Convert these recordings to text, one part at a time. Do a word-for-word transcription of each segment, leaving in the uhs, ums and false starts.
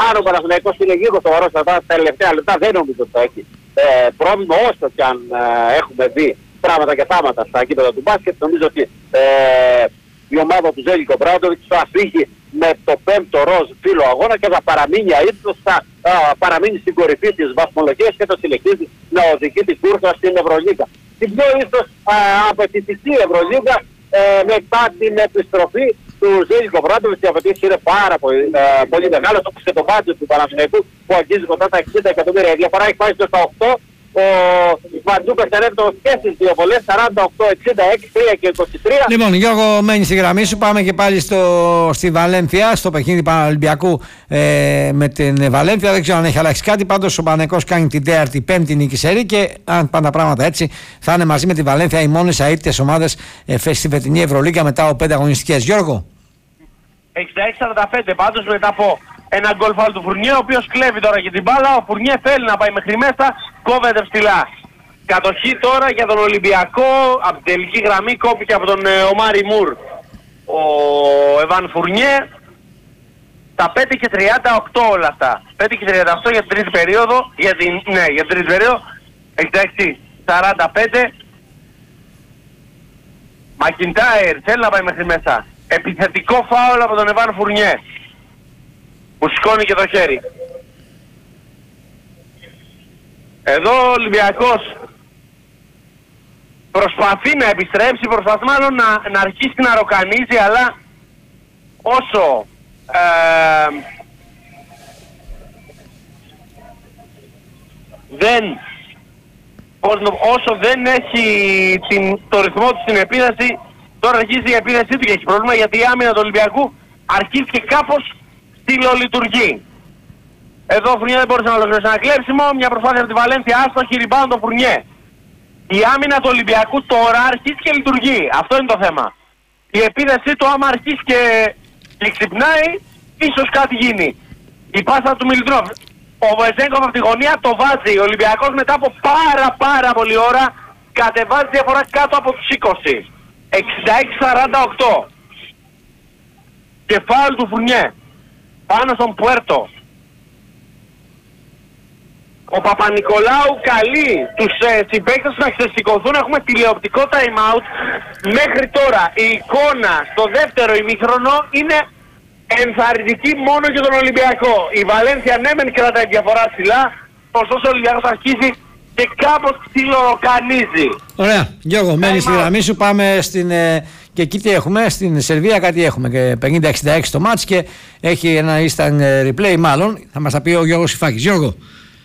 Αν ο Παναθηναϊκός είναι λίγο σοβαρός στα τα τελευταία λεπτά, δεν νομίζω ότι θα έχει ε, πρόβλημα, όσο και αν ε, έχουμε δει πράγματα και θάματα στα κήπεδα του μπάσκετ. Νομίζω ότι ε, η ομάδα του Ζέλικο Μπράντοβιτς θα φύγει με το πέμπτο ροζ φύλλο αγώνα και θα παραμείνει αίτητος, θα α, παραμείνει στην κορυφή της βαθμολογίας και θα συνεχίσει να οδηγεί την κούρσα στην Ευρωλίγα. Την πιο ίσως απαιτητική Ευρωλίγα ε, μετά την επιστροφή του Ζέλικο Μπράντοβιτς. Οι απαιτήσεις είναι πάρα πολύ, ε, πολύ μεγάλες, όπως και το μπάτζετ του Παναθηναϊκού που αγγίζει κοντά τα εξήντα εκατομμύρια. Η διαφορά έχει πάει στα οκτώ. Ο Μαντζούκας ανέβηκε και στις δύο βολές, σαράντα οκτώ εξήντα έξι, τρία και είκοσι τρία. Λοιπόν, Γιώργο, μένει στη γραμμή σου. Πάμε και πάλι στο, στη Βαλένθια, στο παιχνίδι Παναολυμπιακού ε, με την Βαλένθια. Δεν ξέρω αν έχει αλλάξει κάτι. Πάντως ο Παναθηναϊκός κάνει την τέταρτη, πέμπτη νίκη σερί και αν πάνε τα πράγματα έτσι, θα είναι μαζί με τη Βαλένθια οι μόνες αίτητες ομάδες ε, στη φετινή Ευρωλίγκα μετά από πέντε αγωνιστικές. Γιώργο. εξήντα έξι σαράντα πέντε πάντως μετά από ένα γκολ φάουλ του Φουρνιέ, ο οποίος κλέβει τώρα και την μπάλα. Ο Φουρνιέ θέλει να πάει μέχρι μέσα, κόβεται ψηλά. Κατοχή τώρα για τον Ολυμπιακό, από την τελική γραμμή κόπηκε από τον ε, Ομάρι Μουρ ο Εβάν Φουρνιέ. Τα πέντε και τριάντα οκτώ όλα αυτά. πέντε και τριάντα οκτώ για την τρίτη περίοδο, για την, ναι, για την τρίτη περίοδο, εξήντα έξι σαράντα πέντε. Μακιντάιρ θέλει να πάει μέχρι μέσα. Επιθετικό φάουλ από τον Εβάν Φουρνιέ, που σηκώνει και το χέρι. Εδώ ο Ολυμπιακός προσπαθεί να επιστρέψει, προσπαθεί μάλλον να, να αρχίσει να ροκανίζει, αλλά όσο ε, δεν όσο δεν έχει την, το ρυθμό του στην επίδεση, τώρα αρχίζει η επίδεσή του και έχει πρόβλημα, γιατί η άμυνα του Ολυμπιακού αρχίζει και κάπως στυλολειτουργεί. Εδώ ο Φουρνιέ δεν μπορούσε να ολοκληρώσει ένα κλέψιμο, μια προσπάθεια από τη Βαλένθια, άστοχη, rebound το Φουρνιέ. Η άμυνα του Ολυμπιακού τώρα αρχίζει και λειτουργεί. Αυτό είναι το θέμα. Η επίδεσή του άμα αρχίσει και, και ξυπνάει, ίσως κάτι γίνει. Η πάσα του Μιλιτρόφ. Ο Βεζέγκοφ από τη γωνία το βάζει. Ο Ολυμπιακός μετά από πάρα πάρα πολλή ώρα κατεβάζει διαφορά κάτω από τους είκοσι. εξήντα έξι σαράντα οκτώ. Και φάουλ του Φουρνιέ πάνω στον Πουέρτο. Ο Παπα-Νικολάου καλεί τους ε, συμπαίκτες να ξεσηκωθούν. Έχουμε τηλεοπτικό time out. Μέχρι τώρα η εικόνα στο δεύτερο ημίχρονο είναι ενθαρρυντική μόνο για τον Ολυμπιακό. Η Βαλένθια ναι μεν κρατάει διαφορά ψηλά, ωστόσο ο Ολυμπιακός αρχίζει και κάπως ψιλοκανίζει. Ωραία. Γιώργο, μένει στη γραμμή σου. Πάμε στην... Ε, και εκεί τι έχουμε, στην Σερβία κάτι έχουμε. Και πενήντα εξήντα έξι το μάτς και έχει ένα instant replay μάλλον. Θα μας τα πει ο Γιώργος Ιφάκης. Γιώργο.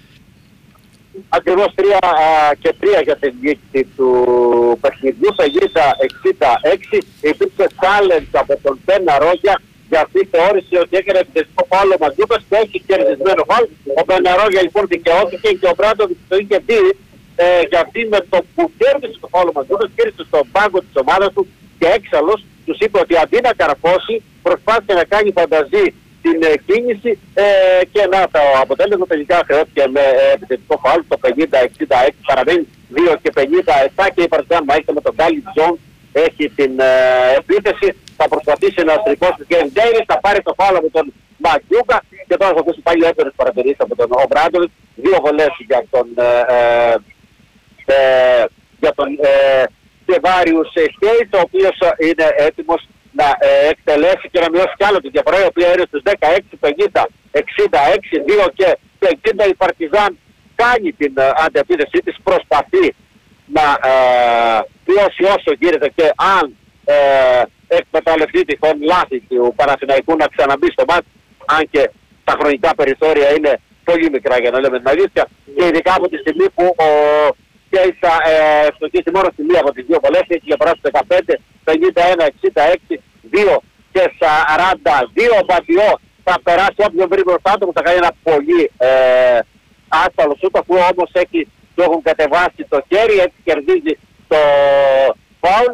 Ακριβώς τρία και τρία για την διοίκηση του παιχνιδιού. Θα γίνει τα εξήντα έξι. Υπήρξε challenge από τον Πένα Ρόγια, γιατί θεώρησε ότι έκανε επιθετικό φάουλ ο Μαντζούκας και έχει κερδισμένο φάουλ. Ο Πένα Ρόγια λοιπόν δικαιώθηκε και ο Μπράντοβιτς το είχε δει, ε, γιατί με το που κέρδισε το φάουλ ο Μαντζούκας, κέρδισε στον πάγκο της ομάδας του και έξαλλος τους είπε ότι αντί να καρφώσει προσπάθησε να κάνει φανταζή την ε, κίνηση ε, και να το αποτέλεσμα τελικά χρεώθηκε με ε, επιθετικό φάουλ. Το πενήντα εξήντα έξι παραμένει δύο και πενήντα επτά και η Παρτιζάν μάλιστα με τον Γκάλι Τζον έχει την ε, επίθεση. Θα προσπαθήσει να στρικώσει τον Γκέιμ Ντέιβις, θα πάρει το φάουλ από τον Μακιούκα και τώρα θα ακούσει πάλι έντονες παρατηρήσεις από τον Ομπράντοβιτς. Δύο βολές για τον ε, ε, για τον ε, Κεβάριους Χέιτ, ο οποίος είναι έτοιμος να ε, εκτελέσει και να μειώσει κι άλλο τη διαφορά, η οποία είναι στους δεκαέξι πενήντα εξήντα έξι, δύο και πενήντα. Η Παρτιζάν κάνει την ε, αντεπίθεσή της, προσπαθεί να πιώσει ε, όσο γίνεται και αν ε, εκμεταλλευτεί τυχόν λάθη του Παναθηναϊκού να ξαναμπεί στο μάτς, αν και τα χρονικά περιθώρια είναι πολύ μικρά για να λέμε την αλήθεια, και ειδικά από τη στιγμή που ο και θα ευστοχίσει μόνο στη μία από τις δύο βολές, έχει διαφορά στους δεκαπέντε πενήντα ένα εξήντα έξι, δύο και σαράντα δύο. Ο Μπαντιό θα περάσει όποιον βρει μπροστά του, θα κάνει ένα πολύ ε, άσφαλο σούτ, αφού όμως έχει, του έχουν κατεβάσει το χέρι, έτσι κερδίζει το φάουλ.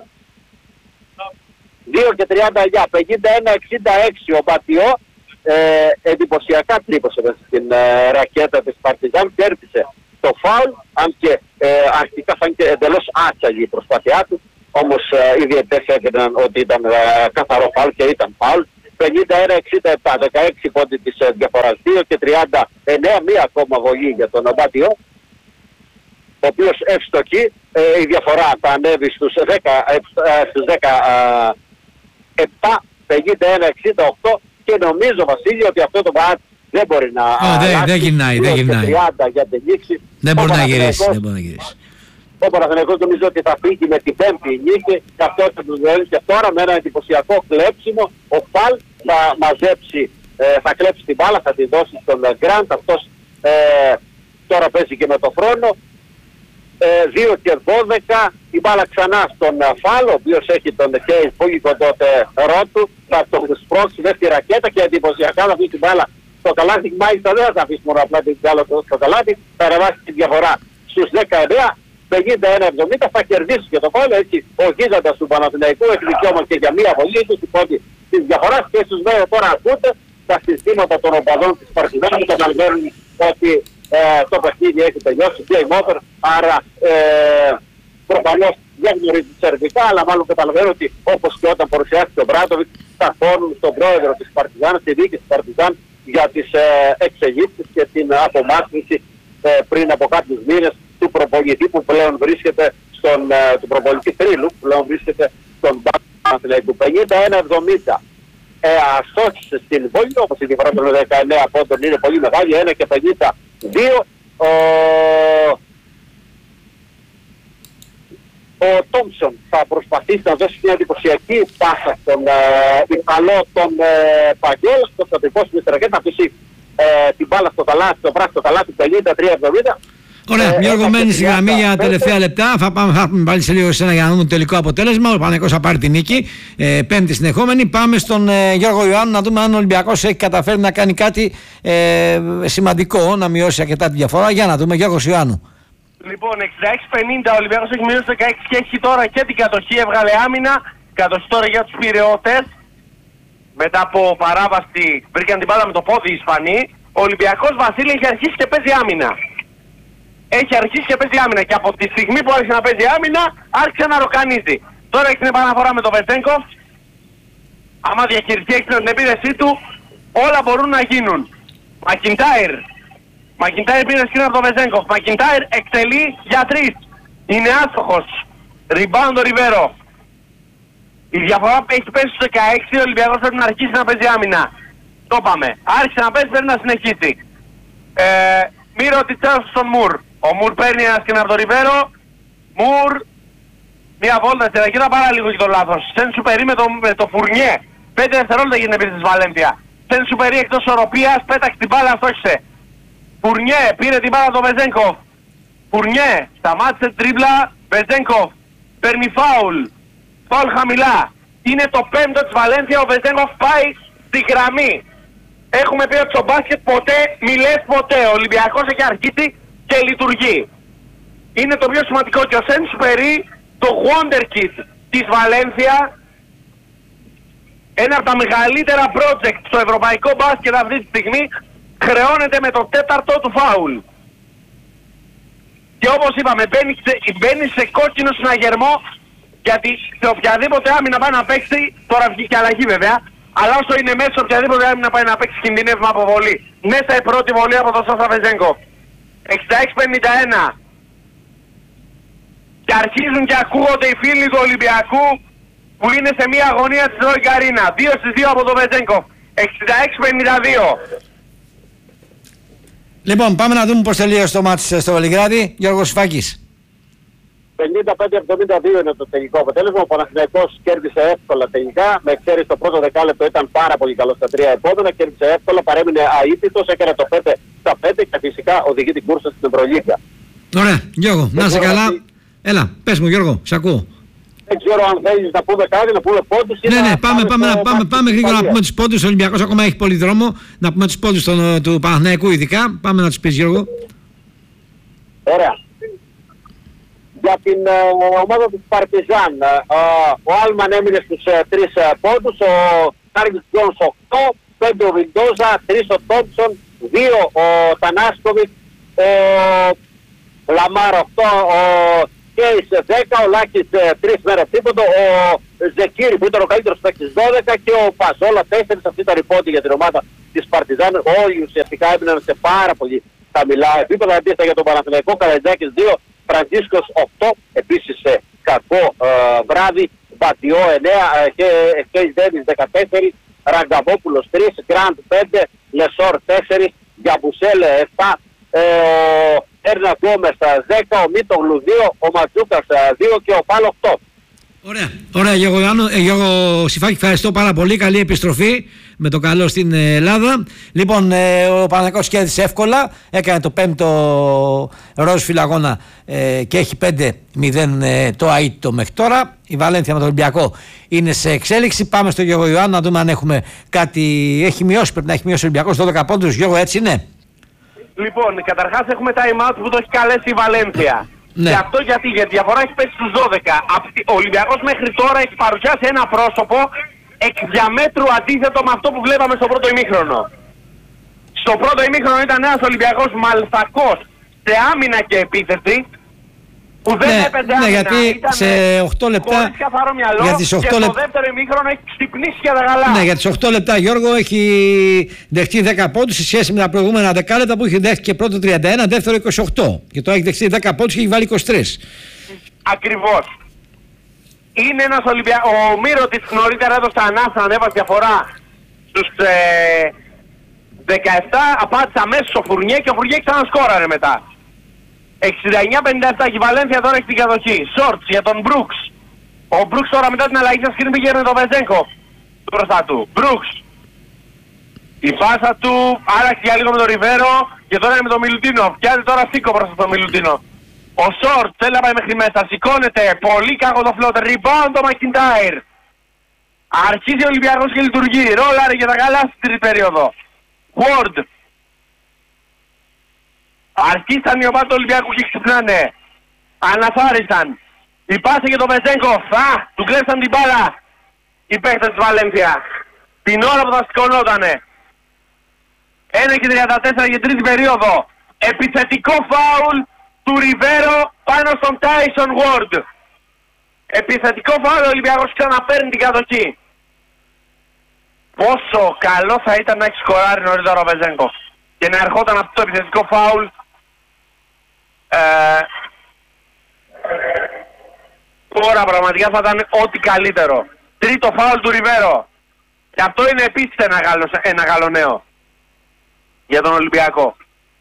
δύο και τριάντα εννιά, πενήντα ένα εξήντα έξι ο Μπαντιό ε, εντυπωσιακά τρύπωσε μέσα στην ε, ρακέτα της Παρτιζάν, κέρδισε το φάουλ, αν και ε, αρχικά φάνηκε εντελώς άτσαλη η προσπάθειά του, όμως ε, οι διαιτητές έκριναν ότι ήταν ε, καθαρό φάουλ και ήταν φάουλ πενήντα ένα εξήντα επτά, δεκαέξι πόντι της διαφοράς δύο και τριάντα εννέα, μία ακόμα βολή για τον Αμπάτιο, ο οποίος ευστοχεί. Ε, η διαφορά θα ανέβει στους δέκα, ε, στους δεκαεπτά, πενήντα ένα εξήντα οκτώ και νομίζω, Βασίλη, ότι αυτό το μάτς δεν μπορεί να oh, δεν, δεν γυρνάει, δεν γυρνάει. Για την νίκη. Δεν μπορεί να γυρίσει, δεν μπορεί να γυρίσει. Ο Παναθηναϊκός νομίζω ότι θα φύγει με την πέμπτη νίκη και αυτό θα τους δώσει και τώρα με ένα εντυπωσιακό κλέψιμο. Ο Φαλ θα μαζέψει, ε, θα κλέψει την μπάλα, θα τη δώσει στον Γκραντ. Αυτός ε, τώρα παίζει και με το χρόνο. Ε, δύο και δώδεκα, η μπάλα ξανά στον Φαλ, ο οποίος έχει τον Χέις πολύ κοντό τερό του. Θα τον σπρώξει δεύτερη ρακέτα και εντυπωσιακά θα βγει την μπάλα στο καλάθι. Μάλιστα δεν θα αφήσει μόνο απλά την μπάλα στο καλάθι, θα ρεβάσει τη διαφορά στους δεκαεννέα. πενήντα ένα εβδομήντα θα κερδίσει και το κόλλο, έτσι ο γίγαντας του Παναθηναϊκού έχει δικαίωμα και για μία βολή του στην πρώτη της διαφοράς και στους δύο τώρα ακούτε τα συστήματα των οπαδών της Παρτιζάν που καταλαβαίνουν ότι ε, το παιχνίδι έχει τελειώσει, game over, άρα ε, προφανώς δεν γνωρίζει σερβικά, αλλά μάλλον καταλαβαίνουν ότι όπως και όταν παρουσιάστηκε ο Μπράντοβιτς θα φώνουν στον πρόεδρο της Παρτιζάν, στη δίκη της Παρτιζάν για τις ε, εξεγήσεις και την απομάκρυνση ε, πριν από κάποιους μήνες του προπονητή που πλέον βρίσκεται στον, ε, του προπονητή Τρίλου που πλέον βρίσκεται στον Παναθηναϊκού. πενήντα ένα εβδομήντα ε, αστόχησε στην πόλη, όπως η διαφορά των δεκαεννέα πόντων είναι πολύ μεγάλη, ένα και πενήντα δύο. Ο, ο Τόμψον θα προσπαθήσει να δώσει μια εντυπωσιακή πάσα στον ε, Ιππαλό τον ε, Παγγέλ, στο στατικό στην Ιστρακέτα, θα αφήσει ε, την μπάλα στο καλάθι, το πράσινο καλάθι πενήντα τρία εβδομήντα. Ωραία, Γιώργο, μένει στη γραμμή για τελευταία λεπτά. Θα πάμε, θα πάμε πάλι σε λίγο σένα για να δούμε το τελικό αποτέλεσμα. Ο Παναθηναϊκός θα πάρει την νίκη, ε, πέμπτη συνεχόμενη. Πάμε στον ε, Γιώργο Ιωάννου να δούμε αν ο Ολυμπιακός έχει καταφέρει να κάνει κάτι ε, σημαντικό, να μειώσει αρκετά τη διαφορά. Για να δούμε, Γιώργος Ιωάννου. Λοιπόν, εξήντα έξι πενήντα ο Ολυμπιακός έχει μειώσει δεκαέξι και έχει τώρα και την κατοχή. Έβγαλε άμυνα. Κατοχή τώρα για τους πυρεώτες. Μετά από παράβαση βρήκαν την μπάλα με το πόδι οι Ισπανοί. Ο Ολυμπιακός, Βασίλη, έχει αρχίσει και παίζει άμυνα. Έχει αρχίσει και παίζει άμυνα και από τη στιγμή που άρχισε να παίζει άμυνα άρχισε να ροκανίζει. Τώρα έχει την επαναφορά με τον Βεζέγκοφ. Άμα διαχειριστεί έξυπνα την επίδεσή του, όλα μπορούν να γίνουν. Μακιντάιρ. Μακιντάιρ πήρε σκριν από τον Βεζέγκοφ. Μακιντάιρ εκτελεί για τρεις. Είναι άστοχος. Ριμπάουντ ο Ριβέρο. Η διαφορά έχει πέσει στους δεκαέξι, ο Ολυμπιακός πρέπει να αρχίσει να παίζει άμυνα. Το είπαμε. Άρχισε να παίζει, πρέπει να συνεχίσει. Ε, Μύρο τη τσάσου στον Μουρ. Ο Μουρ παίρνει ένα σκηνά από τον Ριβέρο. Μουρ. Μία βόλτα στην αρχή, θα πάρα λίγο και το λάθος. Σεν Σουπερί με το, με το Φουρνιέ. Πέντε δευτερόλεπτα γίνεται επίθεση της Βαλένθια. Σεν Σουπερί εκτός οροπίας, πέταξε την μπάλα, αστόχισε. Φουρνιέ, πήρε την μπάλα από τον Βεζέγκοφ. Φουρνιέ, σταμάτησε την τρίμπλα. Βεζέγκοφ, παίρνει φάουλ. Φάουλ χαμηλά. Είναι το πέμπτο της Βαλένθια, ο Βεζέγκοφ πάει στη γραμμή. Έχουμε πει ότι στο μπάσκετ ποτέ μη λες ποτέ. Ο Ολυμπιακός έχει αρχίσει και λειτουργεί. Είναι το πιο σημαντικό και ο Σεν Σουπερί, το Wonderkid της Βαλένθια, ένα από τα μεγαλύτερα project στο ευρωπαϊκό μπάσκετ αυτή τη στιγμή, χρεώνεται με το τέταρτο του φάουλ. Και όπως είπαμε, μπαίνει, μπαίνει σε κόκκινο συναγερμό, γιατί σε οποιαδήποτε άμυνα πάει να παίξει, τώρα βγει και αλλαγή βέβαια, αλλά όσο είναι μέσα, οποιαδήποτε άμυνα πάει να παίξει κινδυνεύει με αποβολή. Μέσα η πρώτη βολή από τον Σάσα Βεζέγκοφ. εξήντα έξι πενήντα ένα. Και αρχίζουν και ακούγονται οι φίλοι του Ολυμπιακού που είναι σε μια αγωνία της Ρόι Καρίνα. δύο στις δύο από τον Βεζέγκοφ. εξήντα έξι πενήντα δύο. Λοιπόν, πάμε να δούμε πώς τελείωσε το μάτς στο Βελιγράδι. Γιώργος Σφάκης. πενήντα πέντε εβδομήντα δύο είναι το τελικό αποτέλεσμα. Ο Παναθηναϊκός κέρδισε εύκολα τελικά. Με εξαίρεση το πρώτο δεκάλεπτο ήταν πάρα πολύ καλό στα τρία επόμενα. Κέρδισε εύκολα, παρέμεινε αείπητος, έκανε το πέντε στα πέντε και φυσικά οδηγεί την κούρσα στην Ευρωλίγκα. Ωραία, Γιώργο, να είσαι καλά. Ότι... Έλα, πες μου Γιώργο, σ' ακούω. Δεν ξέρω αν θέλεις να πούμε κάτι, να πούμε πόντους. Ναι, ναι, πάμε, πάμε, πάμε, πάμε, πάμε γρήγορα να πούμε τους πόντους. Ο Ολυμπιακός ακόμα έχει πολύ δρόμο. Να πούμε τους πόντους του, του Παναθηναϊκού ειδικά. Πάμε να τους πεις, Γιώργο. Ωραία. Για την uh, ομάδα του Παρτιζάν, uh, ο Άλμαν έμεινε στους uh, τρεις uh, πόντους, ο Τάργης Τζόνς οκτώ, πέντε ο Βιντόζα, τρεις ο Τόμψον, δύο ο Τανάσκοβιτ, ο Λαμάρ οκτώ, ο Κέις δέκα, ο Λάκης τρεις μέρες τίποτα, ο Ζεκίρη που ήταν ο καλύτερος παίκτης δώδεκα και ο Παζόλα τέσσερα. Αυτή ήταν η πόντη για την ομάδα της Παρτιζάν. Όλοι ουσιαστικά έμειναν σε πάρα πολύ χαμηλά επίπεδα. Αντίθετα για τον Παναθηναϊκό, Καραϊτζάκης δύο, Φραντζίσκος οκτώ, επίσης ε, κακό ε, βράδυ, Μπατιό εννέα ε, και Κέις Ντέβις δεκατέσσερα, Ραγκαβόπουλος τρία, Γκραντ πέντε, Λεσόρ τέσσερα, Γιαμπουσέλ επτά, ε, ο Έρνα Γκόμες δέκα, ο Μίτογλου δύο, ο Ματζούκας δύο και ο Πάλο οκτώ. Ωραία, ωραία Γιώργο, ε, Γιώργο Σιφάκη, ευχαριστώ πάρα πολύ, καλή επιστροφή με το καλό στην Ελλάδα. Λοιπόν, ε, ο Παναθηναϊκός κέρδισε εύκολα, έκανε το πέμπτο ροζ φιλαγώνα ε, και έχει πέντε μηδέν ε, το αίτητο μέχρι τώρα. Η Βαλένθια με τον Ολυμπιακό είναι σε εξέλιξη. Πάμε στο Γιώργο Ιωάννου να δούμε αν έχουμε κάτι. Έχει μειώσει, πρέπει να έχει μειώσει ο Ολυμπιακός δώδεκα πόντους. Γιώργο, έτσι είναι? Λοιπόν, καταρχάς έχουμε time out που το έχει καλέσει η Βαλένθια. Ναι. Και αυτό γιατί, γιατί η διαφορά έχει πέσει στους δώδεκα. Ο Ολυμπιακός μέχρι τώρα έχει παρουσιάσει ένα πρόσωπο εκ διαμέτρου αντίθετο με αυτό που βλέπαμε στο πρώτο ημίχρονο. Στο πρώτο ημίχρονο ήταν ένας Ολυμπιακός μαλθακός σε άμυνα και επίθεση, που δεν ναι, έπαιζε ναι, άμυνα, γιατί ήταν σε οκτώ λεπτά, χωρίς καθαρό μυαλό, για τις οκτώ και στο λεπτά... δεύτερο ημίχρονο έχει ξυπνήσει για τα καλά. Ναι, για τις οκτώ λεπτά Γιώργο έχει δεχτεί δέκα πόντους σε σχέση με τα προηγούμενα δέκα λεπτά που είχε δέχτηκε πρώτο τριάντα ένα, δεύτερο είκοσι οκτώ. Και τώρα έχει δεχτεί δέκα πόντους και έχει βάλει είκοσι τρία. Ακριβώς. Είναι ένας Ολυμπιακός. Ο Μύρωτης νωρίτερα έδωσε ανάσα, ανέβασε διαφορά στους ε, δεκαεπτά, απάντησε αμέσως ο Φουρνιέ και ο Φουρνιέ ξανασκόραρε μετά. εξήντα εννιά πενήντα επτά και η Βαλένθια τώρα έχει την κατοχή. Σόρτς για τον Μπρούξ. Ο Μπρούξ τώρα μετά την αλλαγή σας πήγε με τον Βεζέγκο μπροστά του. Μπρούξ. Η πάσα του άλλαξε για λίγο με τον Ριβέρο και τώρα είναι με τον Μιλουτίνο. Πιάνει τώρα Σίκο μπροστά στον Μιλουτίνο. Ο Σόρτς θέλει να πάει μέχρι μέσα. Σηκώνεται. Πολύ κακό το φλότερ. Rebound το Μακιντάιρ. Αρχίζει ο Ολυμπιακός και λειτουργεί. Ρόλαρε για τα καλά στην τρίτη περίοδο. Ward. Αρχίσαν οι ομάδες του Ολυμπιακού και ξυπνάνε. Αναθάρισαν. Η πάση για τον Βεζέγκοφ. Α, του κλέψαν την μπάλα οι παίκτες της Βαλένθια. Την ώρα που θα σηκωνότανε. ένα και τριάντα τέσσερα για τρίτη περίοδο. Επιθετικό φάουλ του Ριβέρο πάνω στον Τάισον Ward. Επιθετικό φάουλ, ο Ολυμπιακός ξαναπαίρνει την κατοχή. Πόσο καλό θα ήταν να έχει σκοράρει νωρίτερα ο Βεζέγκοφ και να ερχόταν αυτό το επιθετικό φάουλ ε, τώρα πραγματικά θα ήταν ό,τι καλύτερο. Τρίτο φάουλ του Ριβέρο. Και αυτό είναι επίσης ένα καλό, ένα καλό νέο για τον Ολυμπιακό.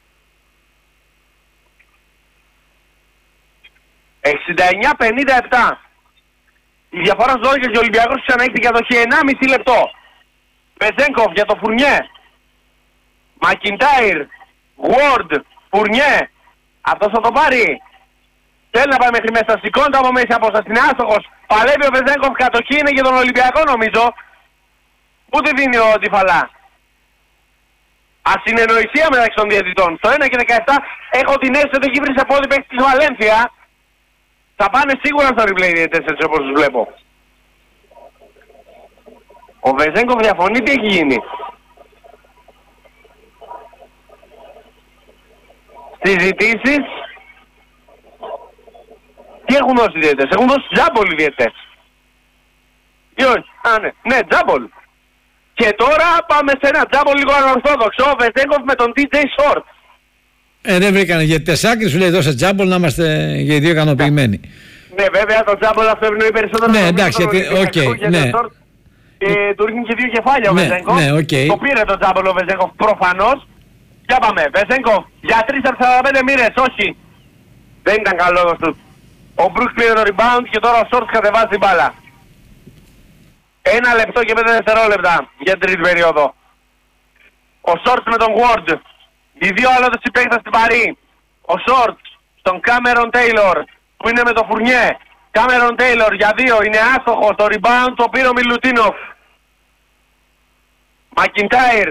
εξήντα εννιά πενήντα επτά. Η διαφορά στο δώδεκα και ο Ολυμπιακός ξαναέχει την κατοχή. ενάμιση λεπτό. Βεζέγκοφ για το Φουρνιέ. Μακιντάιρ. Ward. Φουρνιέ. Αυτός θα το πάρει. Θέλει να πάει μέχρι μέσα. Σηκώνεται από μέση απόσταση. Είναι άστοχος. Παλεύει ο Βεζέγκοφ. Κατοχή είναι για τον Ολυμπιακό νομίζω. Πού τη δίνει ο Τιφαλά. Ασυνεννοησία μεταξύ των διαιτητών. Στο ένα και δεκαεπτά έχω την αίσθηση ότι έχει βρει σε πόδι παίκτη της Βαλένθια. Θα πάνε σίγουρα στο replay διαιτητές έτσι όπως τους βλέπω. Ο Βεζέγκοφ διαφωνεί, τι έχει γίνει. Συζητήσεις. Τι έχουν δώσει οι διαιτητές. Έχουν δώσει τζάμπολ οι διαιτητές. Ή όχι. Α, ναι. Ναι, τζάμπολ. Και τώρα πάμε σε ένα τζάμπολ λίγο ανορθόδοξο. Ο Βεζέγκοφ με τον ντι τζέι Short. Ε, δεν βρήκανε διαιτητές άκρη, σου λέει δώσε τζάμπολ να είμαστε για οι δύο ικανοποιημένοι. Ναι, βέβαια το τζάμπολ αυτό ευνοεί περισσότερο. Ναι, εντάξει, γιατί, οκ, okay, ναι. Και του ρίχνει και δύο κεφάλια ο ναι, Βεζέγκοφ. Ναι, okay. Το πήρε το τζάμπολ ο Βεζέγκοφ προφανώς. Για πάμε, Βεζέγκοφ για τρεις από σαράντα πέντε μοίρες, όχι. Δεν ήταν καλό του. Ο Μπρούξ πήρε το rebound και τώρα ο Σόρτς κατεβάζει την μπάλα. Ένα λεπτό και πέντε δευτερόλεπτα για την τρίτη περίοδο. Ο Σόρτς με τον Ward. Οι δύο άλλοι συμπαίκτες στην Παρί. Ο Σόρτς στον Κάμερον Τέιλορ που είναι με το Φουρνιέ. Κάμερον Τέιλορ για δύο, είναι άστοχος. Το rebound το πήρε ο Μιλουτίνοφ. Μακιντάιρ.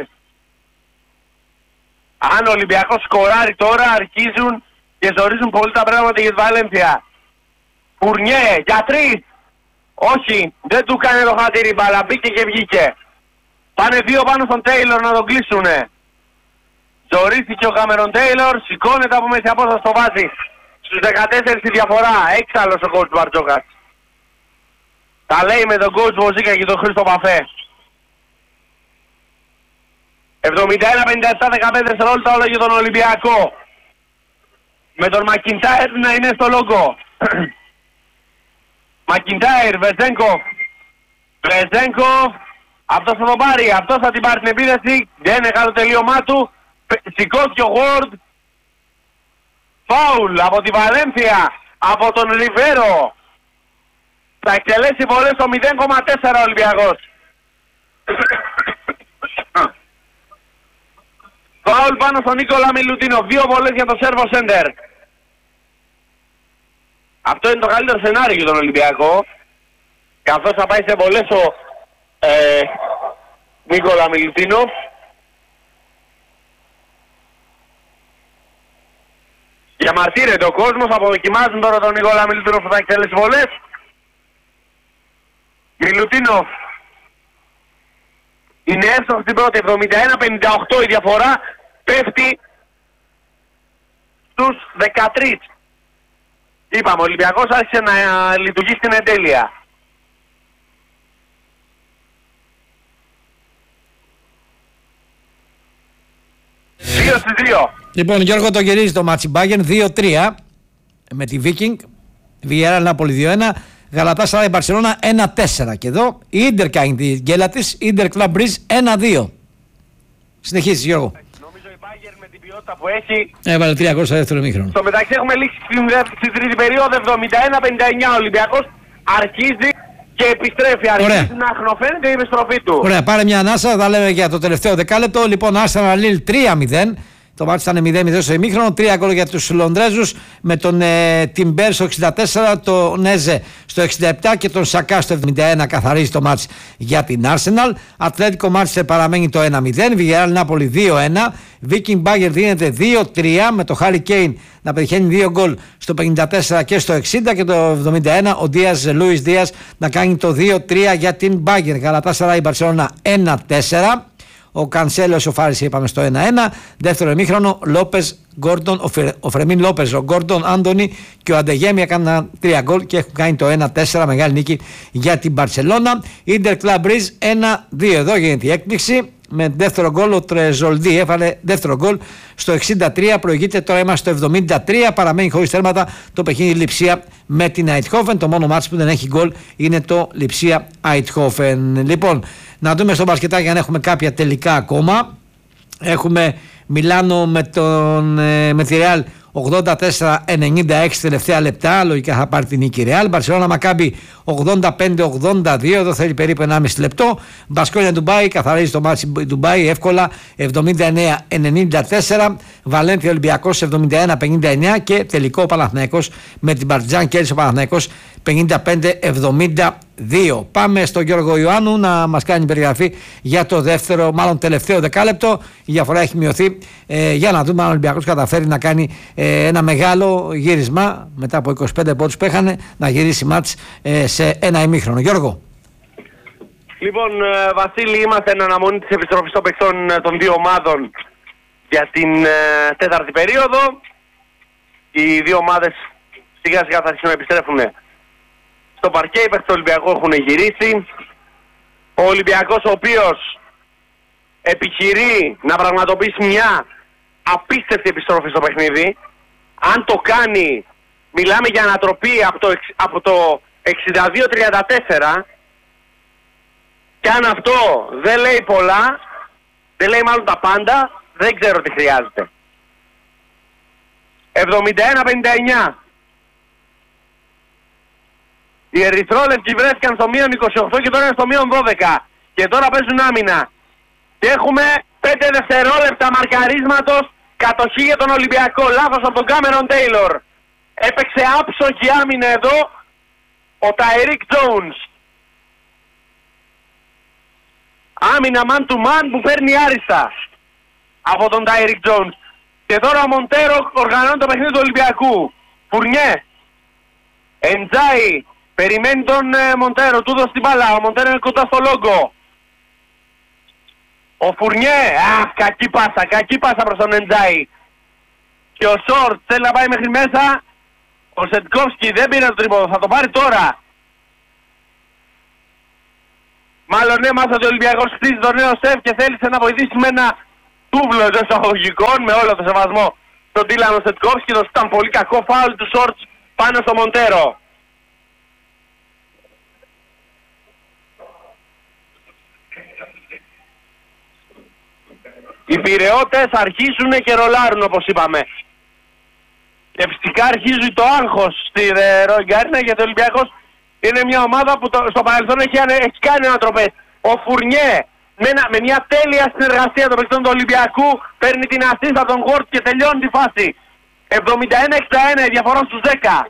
Αν ο Ολυμπιακός σκοράρει τώρα αρχίζουν και ζορίζουν πολύ τα πράγματα για τη Βαλένθια. Φουρνιέ για τρεις. Όχι, δεν του κάνει το χατήρι μπάλα, μπήκε και βγήκε. Πάνε δύο πάνω στον Τέιλορ να τον κλείσουνε. Ζορίστηκε ο Κάμερον Τέιλορ, σηκώνεται από μέση απόσταση, το βάζει Στους δεκατέσσερα η διαφορά. Έξαλλος ο coach Μπαρτζόκας. Τα λέει με τον coach Βοζίκα και τον Χρήστο Παφέ. εβδομήντα ένα πενήντα επτά δεκαπέντε δευτερόλεπτα όλο για τον Ολυμπιακό. Με τον Μακιντάιρ να είναι στο λόγο. Μακιντάιρ, Βεζένκοφ. Βεζένκοφ. Αυτός θα το πάρει. Αυτός θα την πάρει την επίδεση. Δεν είναι καλό τελείωμά του. Σηκώθηκε ο Ward. Φάουλ από τη Βαλένθια. Από τον Ριβέρο. Θα εκτελέσει βολές στο μηδέν κόμμα τέσσερα ο Ολυμπιακός. Φάουλ πάνω στον Νίκολα Μιλουτίνο. Δύο βολές για το Σέρβο Σέντερ. Αυτό είναι το καλύτερο σενάριο για τον Ολυμπιακό. Καθώς θα πάει σε βολές ο ε, Νίκολα Μιλουτίνο. Διαμαρτύρεται ο κόσμος. Αποδοκιμάζουν τώρα τον Νίκολα Μιλουτίνο που θα εκτελέσει βολές. Μιλουτίνο είναι εύστοχος στην πρώτη. Εβδομήντα ένα πενήντα οκτώ η διαφορά. Πέφτει στους δεκατρείς. Είπαμε, ο Ολυμπιακός άρχισε να λειτουργεί στην εντέλεια. δύο στις δύο. Λοιπόν, Γιώργο, το γυρίζει το μάτσι Μπάγεν δύο τρία με τη Viking. Villarreal Νάπολη δύο ένα. Γαλατάσαράι Μπαρσελόνα ένα τέσσερα. Και εδώ η Ίντερ κάνει τη γκέλα της. Ίντερ Κλαμπ Μπριζ ένα δύο. Συνεχίζεις, Γιώργο. Νομίζω η Bayern με την ποιότητα που έχει έβαλε τρία γκολ στο δεύτερο ημίχρονο. Στο μεταξύ έχουμε λήξει στην τρίτη περίοδο. Εβδομήντα ένα πενήντα εννιά ο Ολυμπιακός αρχίζει και επιστρέφει. Αρχίζει να αχνοφαίνεται η επιστροφή του. Ωραία, πάρε μια ανάσα. Θα λέμε για το τελευταίο δεκάλεπτο. Λοιπόν, Arsenal Lille τρία μηδέν. Το μάτι ήταν μηδέν μηδέν στο ημίχρονο. Τρία γκολ για τους Λονδρέζους. Με τον ε, Τιμπέρ στο εξήντα τέσσερα, τον Νέζε στο εξήντα επτά και τον Σακά στο εβδομήντα ένα. Καθαρίζει το μάτι για την Arsenal. Ατλέτικο Μάντσεστερ παραμένει το ένα μηδέn. Villarreal Νάπολη δύο ένα. Viking Bayern δίνεται δύο τρία με το Harry Kane να πετυχαίνει δύο γκολ στο πενήντα τέσσερα και στο εξήντα και το εβδομήντα ένα ο Δίας, Λούις Δίας να κάνει το δύο τρία για την Bayern. Γαλατάσαράι Μπαρσελόνα ένα τέσσερα. Ο Κανσέλο Σοφάρης είπαμε στο ένα ένα. Δεύτερο ημίχρονο, Λόπες, Γκόρντον, ο, Φρε, ο Φρεμίν Λόπες, ο Γκόρντον, Άντονι και ο Αντεγέμι έκαναν τρία γκολ και έχουν κάνει το ένα τέσσερα. Μεγάλη νίκη για την Μπαρσελόνα. Ίντερ Κλαμπ Μπριζ ένα δύο. Εδώ γίνεται η έκπληξη. Με δεύτερο γκολ ο Τρεζολντί έβαλε δεύτερο γκολ στο εξήντα τρία. Προηγείται, τώρα είμαστε στο εβδομήντα τρία. Παραμένει χωρίς τέρματα το παιχνίδι Λειψία με την Αιτχόφεν. Το μόνο μάτς που δεν έχει γκολ είναι το Λειψία Αιτχόφεν. Λοιπόν, να δούμε στο μπασκετάκι αν έχουμε κάποια τελικά ακόμα. Έχουμε Μιλάνο με, τον, με τη Ρεάλ ογδόντα τέσσερα ενενήντα έξι τελευταία λεπτά. Λογικά θα πάρει την νίκη Ρεάλ. Μπαρσελόνα Μακάμπι ογδόντα πέντε ογδόντα δύο. Εδώ θέλει περίπου ενάμιση λεπτό. Μπασκόνια Ντουμπάι καθαρίζει το μάτσι Ντουμπάι εύκολα εβδομήντα εννέα ενενήντα τέσσερα. Βαλένθια Ολυμπιακός εβδομήντα ένα πενήντα εννέα. Και τελικό Παναθηναϊκός με την Παρτιζάν. Κέρδισε ο Παναθηναϊκός πενήντα πέντε εβδομήντα δύο. Πάμε στον Γιώργο Ιωάννου να μας κάνει περιγραφή για το δεύτερο, μάλλον τελευταίο δεκάλεπτο. Η διαφορά έχει μειωθεί ε, για να δούμε αν ο Ολυμπιακός καταφέρει να κάνει ε, ένα μεγάλο γύρισμα μετά από είκοσι πέντε πόντους που έχανε, να γυρίσει μάτς ε, σε ένα ημίχρονο. Γιώργο. Λοιπόν, ε, Βασίλη, είμαστε εν αναμονή της επιστροφής των παιχτών ε, των δύο ομάδων για την ε, τέταρτη περίοδο. Οι δύο ομάδες σιγά σιγά θα αρχίσουν να επιστρέφουν στο παρκέ. Οι παίκτες του Ολυμπιακού έχουν γυρίσει. Ο Ολυμπιακός, ο οποίος επιχειρεί να πραγματοποιήσει μια απίστευτη επιστροφή στο παιχνίδι. Αν το κάνει, μιλάμε για ανατροπή από το, από το εξήντα δύο τριάντα τέσσερα. Και αν αυτό δεν λέει πολλά, δεν λέει μάλλον τα πάντα, δεν ξέρω τι χρειάζεται. εβδομήντα ένα πενήντα εννέα. Οι ερυθρόλευκοι βρέθηκαν στο μείον είκοσι οκτώ και τώρα είναι στο μείον δώδεκα. Και τώρα παίζουν άμυνα. Και έχουμε πέντε δευτερόλεπτα μαρκαρίσματος, κατοχή για τον Ολυμπιακό. Λάθος από τον Κάμερον Τέιλορ. Έπαιξε άψογη άμυνα εδώ ο Τάιρικ Τζόουνς. Άμυνα man to man που παίρνει άριστα από τον Τάιρικ Τζόουνς. Και τώρα ο Μοντέρο οργανώνει το παιχνίδι του Ολυμπιακού. Φουρνιέ. Εντζάι. Περιμένει τον ε, Μοντέρο. Του δώσει την μπάλα. Ο Μοντέρο είναι κοντά στο λόγκο. Ο Φουρνιέ. Αχ, κακή πάσα. Κακή πάσα προς τον Εντζάι. Και ο Σόρτ θέλει να πάει μέχρι μέσα. Ο Σεντκόφσκι δεν πήρε το τρίποδο, θα το πάρει τώρα. Μάλλον έμαθα ότι ο Ολυμπιακός χτίζει το νέο σεφ και θέλησε να βοηθήσει με ένα τούβλο εντός εισαγωγικών, με όλο το σεβασμό στον Τίλανο Σεντκόφσκι. Το ήταν πολύ κακό φάουλ του Σόρτς πάνω στο Μοντέρο. Οι Πειραιώτες αρχίζουν και ρολάρουν, όπως είπαμε. Και φυσικά αρχίζει το άγχος στη Ρόι Αρίνα, γιατί ο Ολυμπιακός είναι μια ομάδα που το, στο παρελθόν έχει, έχει κάνει ανατροπές. Ο Φουρνιέ με, ένα, με μια τέλεια συνεργασία των παικτών του Ολυμπιακού παίρνει την ασίστα από τον Γουόρτ και τελειώνει τη φάση. εβδομήντα ένα εξήντα ένα η διαφορά στους δέκα.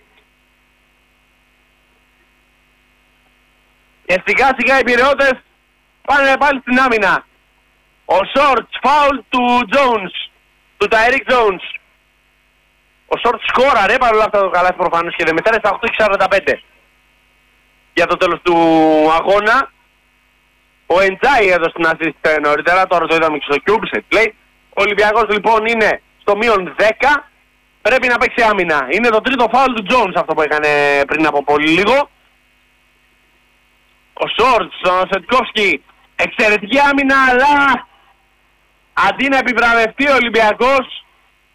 Και σιγά σιγά οι Πειραιώτες πάνε πάλι στην άμυνα. Ο Σόρτς, φάουλ του Τζόουνς, του Τάιρικ Τζόουνς. Ο Σόρτς σκόραρε παρόλα αυτά το καλάθι προφανώς και δεν μετράει στα οκτώ και σαράντα πέντε. Για το τέλος του αγώνα. Ο Εντζάι έδωσε την assist νωρίτερα, τώρα το είδαμε και στο Cube, σε play. Ο Ολυμπιακός λοιπόν είναι στο μείον δέκα, πρέπει να παίξει άμυνα. Είναι το τρίτο φάουλ του Τζόουνς αυτό που έκανε πριν από πολύ λίγο. Ο Σόρτς, ο Σεντκόφσκι, εξαιρετική άμυνα, αλλά αντί να επιβραβευτεί ο Ολυμπιακός,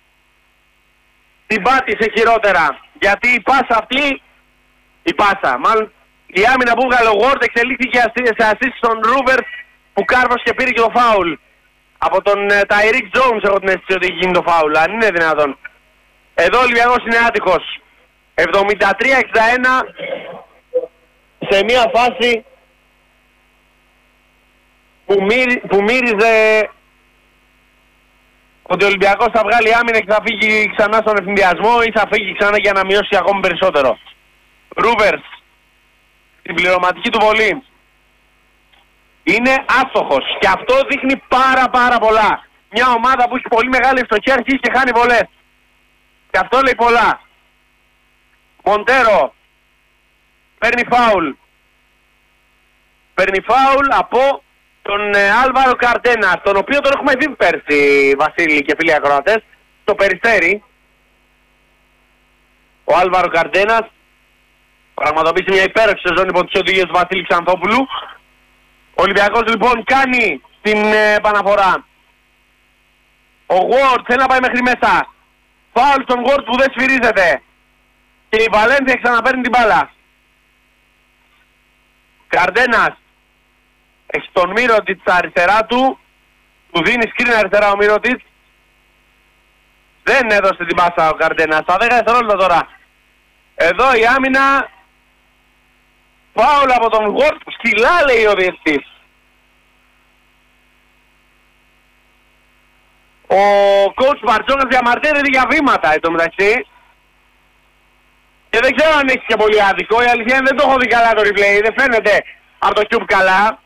την πάτησε χειρότερα. Γιατί η πάσα αυτή, η πάσα, μάλλον η άμυνα που βγάλε ο Γουόρτ εξελίχθηκε σε ασίστ στον Ρούβερτ που κάρβωσε και πήρε και το φάουλ. Από τον Τάιρικ Τζόουνς έχω την αίσθηση ότι έχει γίνει το φάουλ, αν είναι δυνατόν. Εδώ ο Ολυμπιακός είναι άτυχος. εβδομήντα τρία εξήντα ένα σε μια φάση που, μύρι, που μύριζε ότι ο Ολυμπιακός θα βγάλει άμυνα και θα φύγει ξανά στον ευθυνδιασμό ή θα φύγει ξανά για να μειώσει ακόμη περισσότερο. Ρούβερτ στην πληρωματική του βολή είναι άστοχος και αυτό δείχνει πάρα πάρα πολλά. Μια ομάδα που έχει πολύ μεγάλη ευστοχία αρχίζει και χάνει βολές. Και αυτό λέει πολλά. Μοντέρο παίρνει φάουλ. Παίρνει φάουλ από τον ε, Άλβαρο Καρτένα, τον οποίο τον έχουμε δει πέρσι, Βασίλη και φίλοι ακροατές, στο Περιστέρι. Ο Άλβαρο Καρτένας πραγματοποιήσει μια υπέροχη σεζόν υπό τις οδηγίες του Βασίλη Ξανθόπουλου. Ο Ολυμπιακός λοιπόν κάνει την ε, επαναφορά. Ο Γουόρτ θέλει να πάει μέχρι μέσα. Φάουλ στον Γουόρτ που δεν σφυρίζεται. Και η Βαλένθια ξαναπαίρνει την μπάλα. Καρτένας έχει τον Μύρωτιτς στα αριστερά του. Του δίνει σκριν αριστερά ο Μύρωτιτς. Δεν έδωσε την πάσα ο Καρτένας. Στα δέκα δευτερόλεπτα τώρα. Εδώ η άμυνα. Φάουλ από τον Γουόρτ. Ψηλά λέει ο διαιτητής. Ο coach Μπαρτζόκας διαμαρτύρεται για βήματα εν τω μεταξύ. Και δεν ξέρω αν έχει και πολύ άδικο. Η αλήθεια είναι δεν το έχω δει καλά το replay. Δεν φαίνεται από το Cube καλά.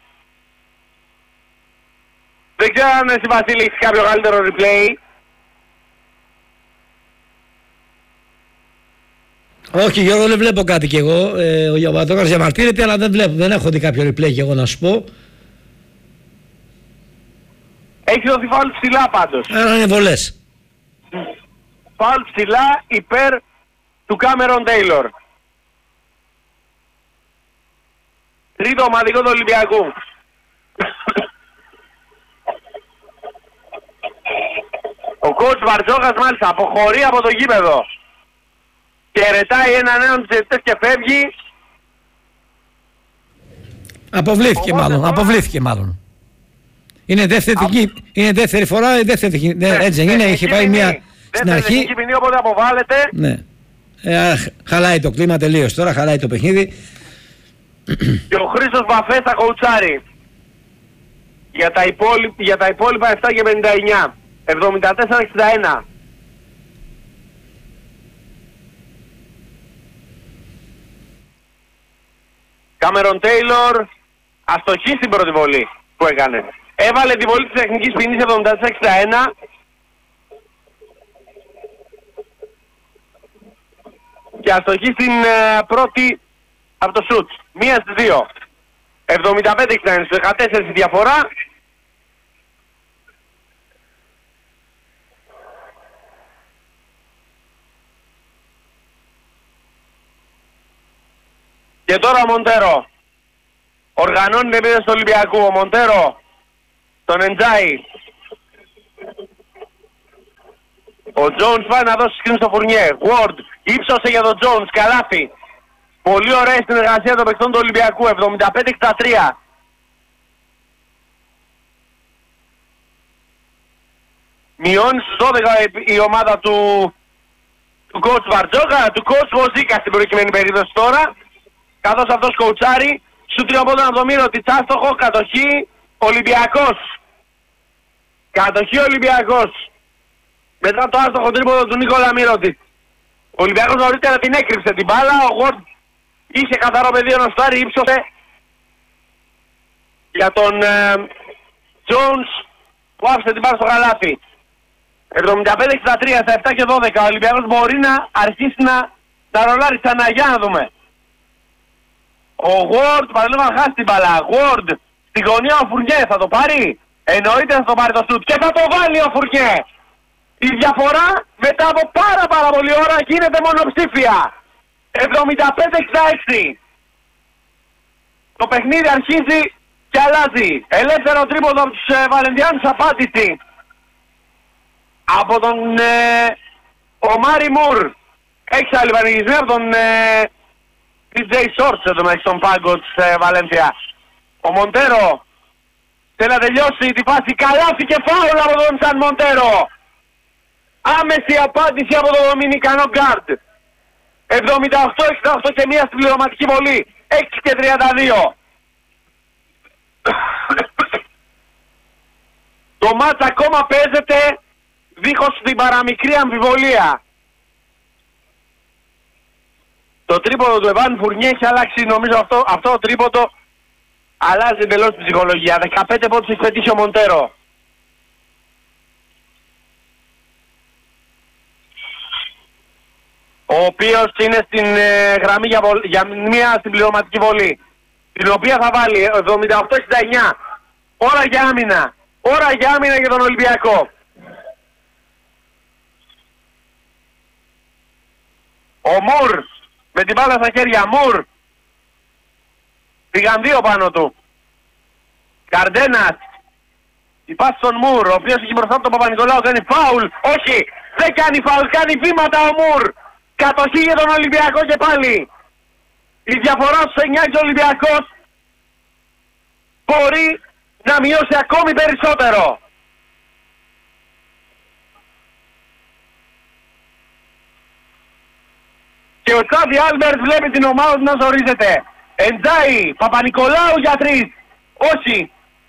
Δεν ξέρω αν εσύ Βασίλη έχεις κάποιο καλύτερο replay. Όχι Γιώργο, δεν βλέπω κάτι κι εγώ. Ε, ο Γιωβατόκας διαμαρτύρεται, αλλά δεν βλέπω. Δεν έχω δει κάποιο replay κι εγώ να σου πω. Έχει δοθεί φάουλ ψηλά πάντως. Άρα είναι βολές. Φάουλ ψηλά υπέρ του Κάμερον Τέιλορ. Τρίτο ομαδικό του Ολυμπιακού. Ο coach Βαρτζόκας μάλιστα αποχωρεί από το γήπεδο. Και ρετάει έναν έναν τους ζητητές και φεύγει. Αποβλήθηκε Οπότε, μάλλον, τώρα... αποβλήθηκε μάλλον. Είναι δεύτερη, Α... είναι δεύτερη φορά, δεύτερη, ναι, έτσι δεν είναι, είχε πάει μια στην αρχή. Δεύτερη ποινή, οπότε αποβάλλεται. Ναι. Ε, χαλάει το κλίμα τελείως τώρα, χαλάει το παιχνίδι. Και ο Χρήστος Μπαφές θα κοουτσάρει. Για τα υπόλοιπα, για τα υπόλοιπα επτά και πενήντα εννιά. εβδομήντα τέσσερα εξήντα ένα. Κάμερον Τέιλορ αστοχή στην πρώτη βολή που έκανε. Έβαλε τη βολή της τεχνικής ποινής εβδομήντα τέσσερα εξήντα ένα. Και αστοχή στην uh, πρώτη από το σουτ. Μία στις δύο. εβδομήντα πέντε εξήντα ένα, δεκατέσσερα η διαφορά. Και τώρα ο Μοντέρο. Οργανώνει την επίθεση του Ολυμπιακού. Ο Μοντέρο τον Εντζάι. Ο Τζόουνς πάει να δώσει σκριν στο Φουρνιέ. Ward ύψωσε για τον Τζόουνς. Καλάθι. Πολύ ωραία η συνεργασία των παιχτών του Ολυμπιακού. εβδομήντα πέντε εξήντα τρία. Μειώνει στους δώδεκα η ομάδα του του coach Βαρτζόκα, του coach Βοζίκα στην προκειμένη περίπτωση τώρα. Καθώς αυτός κοουτσάρει. Σου τριοπόντων από το Μύρο της άστοχο. Κατοχή Ολυμπιακός. Κατοχή Ολυμπιακός. Μετά το άστοχο τρίποδο του Νίκολα Μύρωτη. Ο Ολυμπιακός νωρίτερα την έκρυψε την μπάλα. Ο Γουόρντ είχε καθαρό πεδίο να στάρει, ύψωσε για τον Τζόουνς ε, που άφησε την μπάλα στο καλάθι. εβδομήντα πέντε εξήντα τρία στα επτά και δώδεκα. Ο Ολυμπιακός μπορεί να αρχίσει να, να ρολάρει ξανά. Για να δούμε. Ο Γουόρντ παραλίγο να χάσει την μπάλα. Γουόρντ στη γωνία ο Φουρνιέ θα το πάρει. Εννοείται θα το πάρει το σουτ και θα το βάλει ο Φουρνιέ. Η διαφορά μετά από πάρα πάρα πολλή ώρα γίνεται μονοψήφια. εβδομήντα πέντε εξήντα έξι. Το παιχνίδι αρχίζει και αλλάζει. Ελεύθερο τρίποδο από τους ε, Βαλεντιάνους, απάντηση από τον ε, Ομάρι Μουρ. Έξι άλλοι πανηγισμοί από τον ε, ντι τζέι Shorts εδώ μέσα στον πάγκο της ε, Βαλένθια. Ο Μοντέρο θέλει να τελειώσει τη φάση. Καλάθι και φάουλ από τον Σαν Μοντέρο. Άμεση απάντηση από τον Δομινικανό γκάρντ. εβδομήντα οκτώ εξήντα οκτώ και μία στην πληρωματική βολή. έξι και τριάντα δύο. Το μάτς ακόμα παίζεται δίχως την παραμικρή αμφιβολία. Το τρίποδο του Εβάν Φουρνιέ έχει αλλάξει, νομίζω αυτό, αυτό το τρίποδο αλλάζει εντελώς την ψυχολογία. δεκαπέντε πόντους έχει πετύχει ο Μοντέρο. Ο οποίος είναι στην ε, γραμμή για, βολ, για μία συμπληρωματική βολή, την οποία θα βάλει εβδομήντα οκτώ εξήντα εννιά. Ώρα για άμυνα. Ώρα για άμυνα για τον Ολυμπιακό. Ο Μουρ με την μπάλα στα χέρια. Μουρ. Πήγαν δύο πάνω του. Καρντένας. Η πάση στον Μουρ, ο οποίος έχει μπροστά του τον Παπα-Νικολάου, κάνει φάουλ. Όχι, δεν κάνει φάουλ, κάνει βήματα ο Μουρ. Κατοχή για τον Ολυμπιακό και πάλι. Η διαφορά στους εννιά και ο Ολυμπιακός μπορεί να μειώσει ακόμη περισσότερο. Και ο Τσάβι Άλμπερτ βλέπει την ομάδα του να ζορίζεται. Εντζάι, Παπα-Νικολάου για τρεις. Όχι.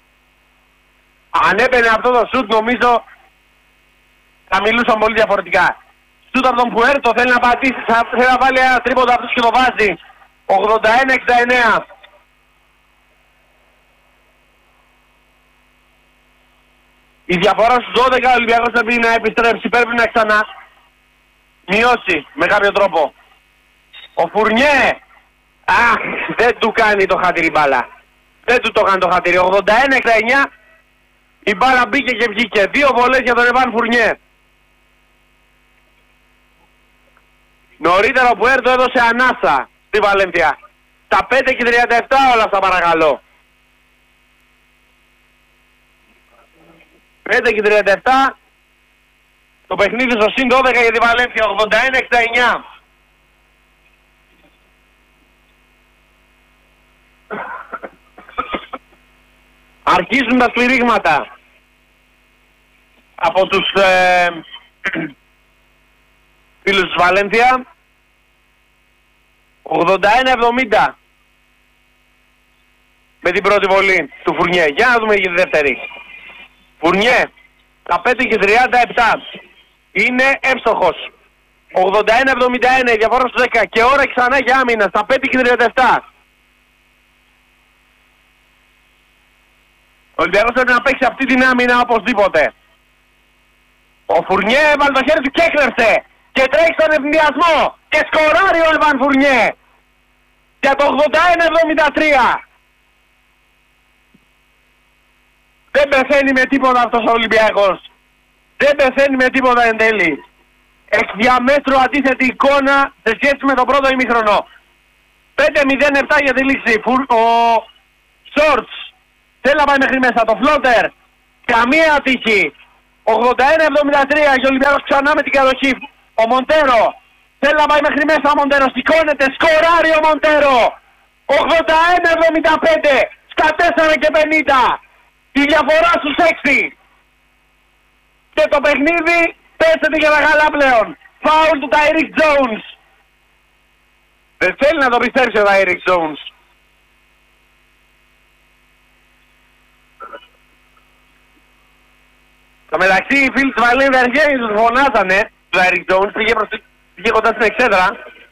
Αν έπαινε αυτό το σουτ νομίζω θα μιλούσαν πολύ διαφορετικά. Σουτ από τον Πουέρτο θέλει να πατήσει, θέλει να βάλει ένα τρίποντο αυτός και το βάζει. ογδόντα ένα εξήντα εννέα. Η διαφορά στους δώδεκα, ο Ολυμπιακός πρέπει να επιστρέψει, πρέπει να ξανά μειώσει με κάποιο τρόπο. Ο Φουρνιέ, αχ, δεν του κάνει το χατήρι μπάλα. Δεν του το κάνει το χατήρι. ογδόντα ένα εξήντα εννιά, η μπάλα μπήκε και βγήκε. Δύο βολές για τον Εβάν Φουρνιέ. Νωρίτερα ο Πουέρτο έδωσε ανάσα στη Βαλένθια. Τα πέντε και τριάντα επτά όλα αυτά παρακαλώ. πέντε και τριάντα επτά. Το παιχνίδι στο συν δώδεκα για τη Βαλένθια. ογδόντα ένα εξήντα εννιά. Αρχίζουν τα σφυρίγματα από τους ε, φίλους της Βαλένθια. ογδόντα ένα εβδομήντα με την πρώτη βολή του Φουρνιέ. Για να δούμε για τη δεύτερη. Φουρνιέ, τα πέντε και τριάντα επτά είναι εύστοχος. ογδόντα ένα εβδομήντα ένα η διαφορά στους δέκα και ώρα ξανά για άμυνα στα πέντε και τριάντα επτά. Ο Ολυμπιακός πρέπει να παίξει αυτή την άμυνα οπωσδήποτε. Ο Φουρνιέ έβαλε το χέρι του και έκλεψε και τρέχει στον ευνηδιασμό και σκοράρει ο Εβάν Φουρνιέ για το ογδόντα ένα εβδομήντα τρία. Δεν πεθαίνει με τίποτα αυτός ο Ολυμπιακός. Δεν πεθαίνει με τίποτα εν τέλει. Εκ διαμέτρου αντίθετη εικόνα σε σχέση με το πρώτο ημίχρονο. πέντε μηδέν επτά για τη λήξη. Ο Σόρτς θέλει να πάει μέχρι μέσα. Το φλότερ. Καμία ατύχη. ογδόντα ένα εβδομήντα τρία και ο Ολυμπιακός ξανά με την κατοχή. Ο Μοντέρο θέλει να πάει μέχρι μέσα. Ο Μοντέρο σηκώνεται. Σκοράρει ο Μοντέρο. ογδόντα ένα εβδομήντα πέντε στα τέσσερα και πενήντα. Τη διαφορά στους έξι. Και το παιχνίδι πέσεται για τα καλά πλέον. Φάουλ του Τάιρικ Τζόουνς. Δεν θέλει να το πιστέψει ο Τάιρικ Τζόουνς. Στο μεταξύ οι φίλοι της Βαλένθια αρχαίοι τους φωνάζανε. Ο Τάιρικ Τζόουνς πήγε, προς... πήγε κοντά στην εξέδρα.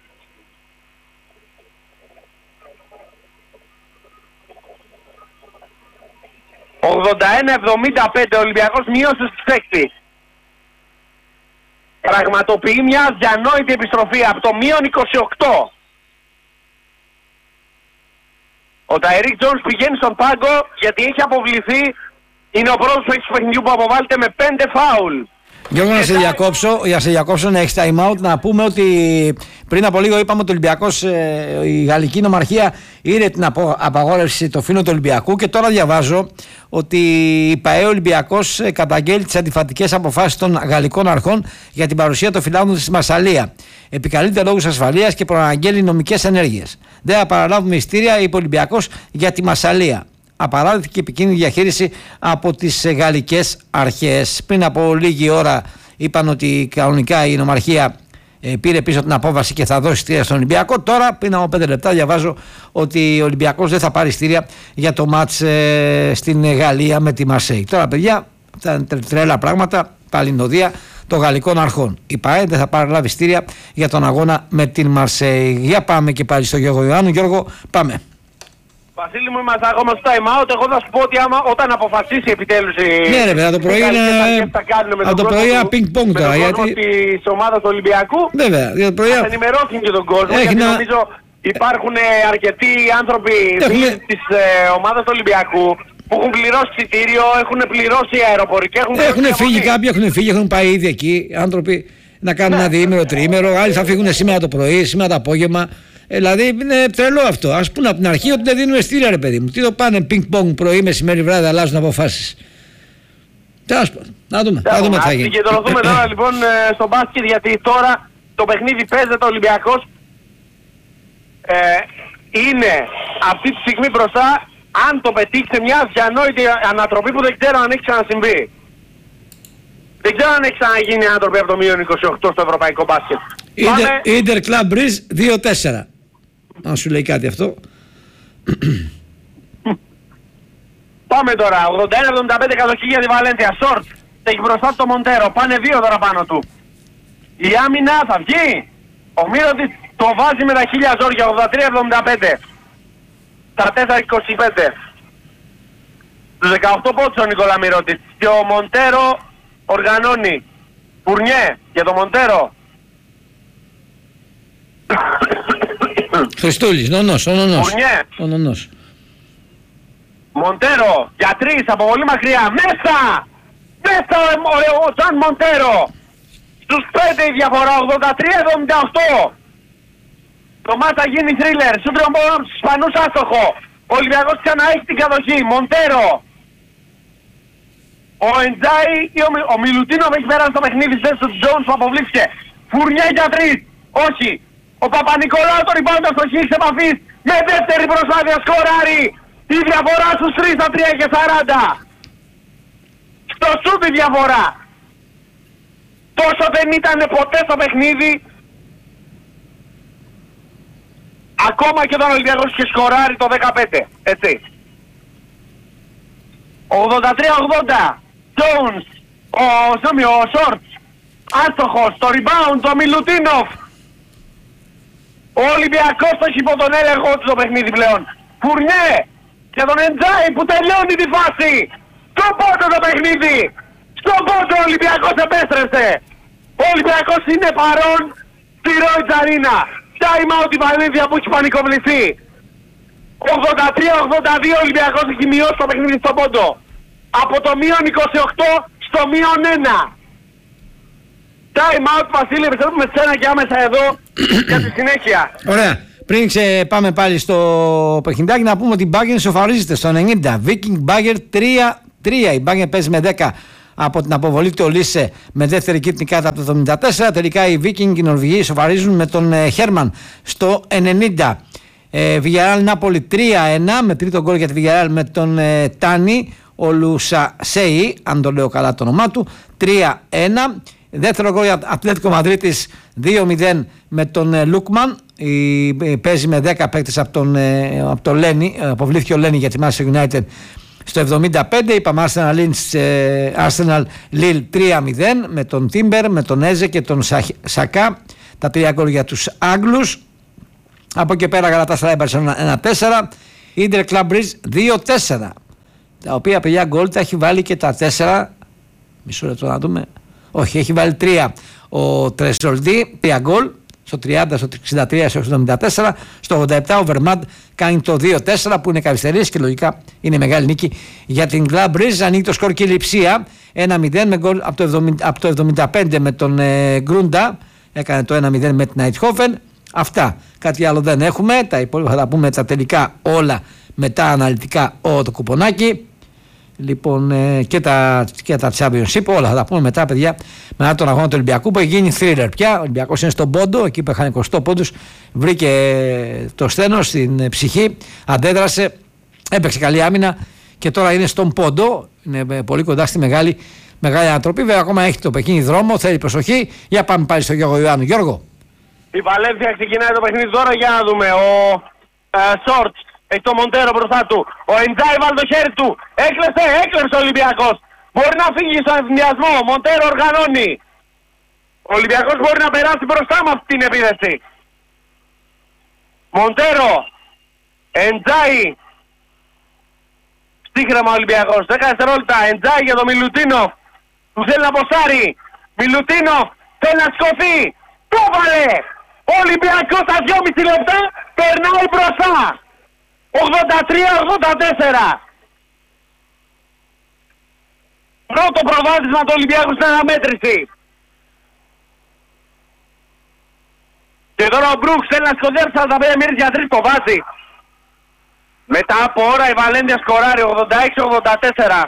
ογδόντα ένα εβδομήντα πέντε ο Ολυμπιακός μείωσε στους έξι. Πραγματοποιεί μια αδιανόητη επιστροφή από το μείον είκοσι οκτώ. Ο Τάιρικ Τζόουνς πηγαίνει στον πάγκο γιατί έχει αποβληθεί. Είναι ο πρώτος παίκτης του παιχνιδιού που αποβάλλεται με πέντε φάουλ. Γιώργο, να σε διακόψω, για σε διακόψω να έχεις time out, να πούμε ότι πριν από λίγο είπαμε ότι ο Ολυμπιακός, η Γαλλική Νομαρχία είδε την απαγόρευση το φύνο του Ολυμπιακού και τώρα διαβάζω ότι η ΠΑΕ Ολυμπιακός καταγγέλει τις αντιφατικές αποφάσεις των γαλλικών αρχών για την παρουσία των φυλάδων στη Μασσαλία. Επικαλείται λόγους ασφαλείας και προαναγγέλει νομικές ενέργειες. Δεν θα παραλάβουμε ειστήρια, είπε ο Ολυμπιακός για τη Μασσαλία. Απαράδεκτη και επικίνδυνη διαχείριση από τις γαλλικές αρχές. Πριν από λίγη ώρα είπαν ότι κανονικά η νομαρχία ε, πήρε πίσω την απόβαση και θα δώσει ειστήρια στον Ολυμπιακό. Τώρα, πριν από πέντε λεπτά, διαβάζω ότι ο Ολυμπιακός δεν θα πάρει ειστήρια για το μάτς ε, στην Γαλλία με τη Μαρσέη. Τώρα, παιδιά, αυτά είναι τρέλα πράγματα, παλινοδία των γαλλικών αρχών. Η ΠΑΕ δεν θα πάρει ειστήρια για τον αγώνα με την Μαρσέη. Για πάμε και πάλι στο Γιώργο Ιωάννου. Γιώργο, πάμε. Βασίλη μου, είμαστε ακόμα στο time out. Εγώ θα σου πω ότι άμα, όταν αποφασίσει επιτέλους η... Ναι ρε παιδιά, το πρωί είναι... Από το πρωί είναι πινκ-πονγκ τώρα, γιατί... Με τον κόσμο της ομάδας του Ολυμπιακού. Βέβαια, για το πρωί... Ας ενημερώσουν και τον κόσμο, γιατί να... νομίζω υπάρχουν αρκετοί άνθρωποι Έχουμε... της ε, ομάδας του Ολυμπιακού που έχουν πληρώσει εισιτήριο, έχουν πληρώσει αεροπορική και έχουν... Έχουν φύγει κάποιοι, έχουν φύγει, έχουν πάει ήδη εκεί, άνθρωποι να κάνουν ένα διήμερο, τριήμερο, άλλοι θα φύγουν σήμερα το πρωί, σήμερα το απόγευμα. Δηλαδή είναι τρελό αυτό. Ας πούμε από την αρχή ότι δεν δίνουν ειστήρια, ρε παιδί μου. Τι το πάνε πινκ-πονγκ πρωί, μεσημέρι, βράδυ, αλλάζουν αποφάσεις. Τέλος πάντων. Να δούμε. Να δούμε τι θα γίνει. Και το δούμε τώρα λοιπόν στο μπάσκετ, γιατί τώρα το παιχνίδι παίζεται ο Ολυμπιακός. Ε, είναι αυτή τη στιγμή μπροστά. Αν το πετύχει σε μια διανόητη ανατροπή που δεν ξέρω αν έχει ξανασυμβεί. Δεν ξέρω αν έχει ξαναγίνει άνθρωποι από το μείον είκοσι οκτώ στο ευρωπαϊκό μπάσκετ. Ίντερ Κλαμπ Μπριζ δύο τέσσερα. Αν σου λέει κάτι αυτό. Πάμε τώρα. ογδόντα ένα εβδομήντα πέντε κατοχή για τη Βαλένθια. Σόρτ. Έχει μπροστά το Μοντέρο. Πάνε δύο τώρα πάνω του. Η άμυνα θα βγει. Ο Μύρωτης το βάζει με τα χίλια ζόρια. ογδόντα τρία εβδομήντα πέντε. Στα τέσσερα είκοσι πέντε. Στους δεκαοκτώ πόντους ο Νικόλα Μύρωτης. Και ο Μοντέρο οργανώνει. Φουρνιέ για το Μοντέρο. Χριστούλης, νονός, ο νονός. Φουρνιέ. Ο νονός. Μοντέρο για τρεις από πολύ μακριά. Μέσα! Μέσα ο, ο, ο Τζαν Μοντέρο. Στους πέντε η διαφορά. ογδόντα τρία εβδομήντα οκτώ. Το μάτς θα γίνει θρίλερ. Σούτρε από τους Ισπανούς άστοχο. Ο Ολυμπιακός ξανά έχει την κατοχή. Μοντέρο. Ο Εντζάι ή ο, ο Μιλουτίνοφ έχει πέρασει το παιχνίδι στις του Τζόουνς που αποβλήθηκε. Φουρνιά για τρεις. Όχι. Ο Παπα-Νικολάου τον rebound στο χείλ επαφής. Με δεύτερη προσπάθεια σκοράρει. Η διαφορά στους τρία στα τρία και σαράντα. Στο σούτ η διαφορά. Τόσο δεν ήταν ποτέ στο παιχνίδι. Ακόμα και όταν ο Ολυμπιακός είχε σκοράρει το δεκαπέντε. Έτσι. ογδόντα τρία ογδόντα. Jones. Ο, σώμη, ο Σόρτς. Άστοχος. Το rebound. Το Μιλουτίνοφ. Ο Ολυμπιακός το έχει υπό τον έλεγχο του το παιχνίδι πλέον. Φουρνιέ. Και τον Εντζάι που τελειώνει τη φάση. Στον πόντο το παιχνίδι. Στον πόντο ο Ολυμπιακός επέστρεψε. Ο Ολυμπιακός είναι παρόν στη Ρόιτς Αρίνα. Time out η Βαλένθια που έχει πανικοβληθεί. ογδόντα τρία ογδόντα δύο ο Ολυμπιακός έχει μειώσει το παιχνίδι στον πόντο. Από το μείον είκοσι οκτώ στο μείον ένα. Time out Βασίλη, επιστρέφουμε σένα και άμεσα εδώ για τη συνέχεια. Ωραία. Πριν ξε, πάμε πάλι στο παιχνιδάκι, να πούμε ότι η Bayern σοφαρίζεται στο ενενήντα. Viking Bayern τρία τρία. Η Bayern παίζει με δέκα από την αποβολή του Ολίσε με δεύτερη κίτρινη κάρτα από το εβδομήντα τέσσερα. Τελικά οι Viking, οι Νορβηγοί, σοφαρίζουν με τον Χέρμαν στο ενενήντα. Ε, Villarreal Νάπολη τρία ένα με τρίτο γκολ για τη Villarreal με τον ε, Τάνι Ολουσασέη, αν το λέω καλά το όνομά του, τρία ένα. Δεύτερο γκολ για Ατλέτικο Μαδρίτης δύο μηδέν με τον ε, Λούκμαν. Η, παίζει με δέκα παίκτες από τον, ε, από τον Λένι, αποβλήθηκε ο Λένι για τη Manchester United στο εβδομήντα πέντε. Είπαμε Arsenal Lille, ε, Arsenal Lille τρία μηδέν με τον Τίμπερ, με τον Έζε και τον Σακά, τα τρία γκολ για τους Άγγλους. Από εκεί πέρα Γαλατάσαράι Μπαρσελόνα ένα τέσσερα, Ίντερ Κλαμπ Μπριτζ δύο τέσσερα, τα οποία παιδιά γκολ τα έχει βάλει και τα τέσσερα. Μισό λεπτό να δούμε. Όχι, έχει βάλει τρία ο Τρεσολντή, τρία γκολ στο τριάντα, στο εξήντα τρία, στο εβδομήντα τέσσερα. Στο ογδόντα επτά ο Βερμάντ κάνει το δύο τέσσερα που είναι καθυστερήσεις και λογικά είναι μεγάλη νίκη για την Κλαμπ Μπριτζ. Ανοίγει το σκορ και η Λειψία ένα μηδέν με γκολ από το εβδομήντα, από το εβδομήντα πέντε με τον ε, Γκρούντα. Έκανε το ένα μηδέν με την Αιτχόφεν. Αυτά. Κάτι άλλο δεν έχουμε. Τα υπόλοιπα θα τα πούμε τα τελικά όλα μετά αναλυτικά ο το κουπονάκι. Λοιπόν, ε, και, τα, και τα Championship, όλα θα τα πούμε μετά, παιδιά, μετά τον αγώνα του Ολυμπιακού που έχει γίνει thriller πια. Ο Ολυμπιακός είναι στον πόντο, εκεί που είχαν είκοσι πόντους. Βρήκε το στένος στην ψυχή, αντέδρασε, έπαιξε καλή άμυνα και τώρα είναι στον πόντο. Είναι πολύ κοντά στη μεγάλη, μεγάλη ανατροπή. Βέβαια, ακόμα έχει το παιχνίδι δρόμο, θέλει προσοχή. Για πάμε πάλι στον Γιώργο Ιωάννου. Γιώργο. Η Βαλένθια ξεκινάει το παιχνίδι τώρα, για να δούμε. Ο Σόρτς ε, έχει το Μοντέρο μπροστά του. Ο Εντζάι βάλει το χέρι του. Έκλεψε, έκλεψε ο Ολυμπιακός. Μπορεί να φύγει στον ευθυνδιασμό. Μοντέρο οργανώνει. Ο Ολυμπιακός μπορεί να περάσει μπροστά με αυτή την επίδεση. Μοντέρο. Εντζάι. Στίχραμα ο Ολυμπιακός. δέκα δευτερόλεπτα. Εντζάι για τον Μιλουτίνο. Του θέλει να ποσάρει. Μιλουτίνο θέλει να σκοθεί. Το βάλε! Ο Ολυμπιακός στα δυόμισι λεπτά περνάει μπροστά. ογδόντα τρία ογδόντα τέσσερα. Πρώτο προβάδισμα του Ολυμπιακού στην αναμέτρηση. Και τώρα ο Μπρούξ θέλει να σκοτέψει σαράντα πέντε μήνες για τρεις, το βάζει. Μετά από ώρα η Βαλένθια σκοράρει ογδόντα έξι ογδόντα τέσσερα.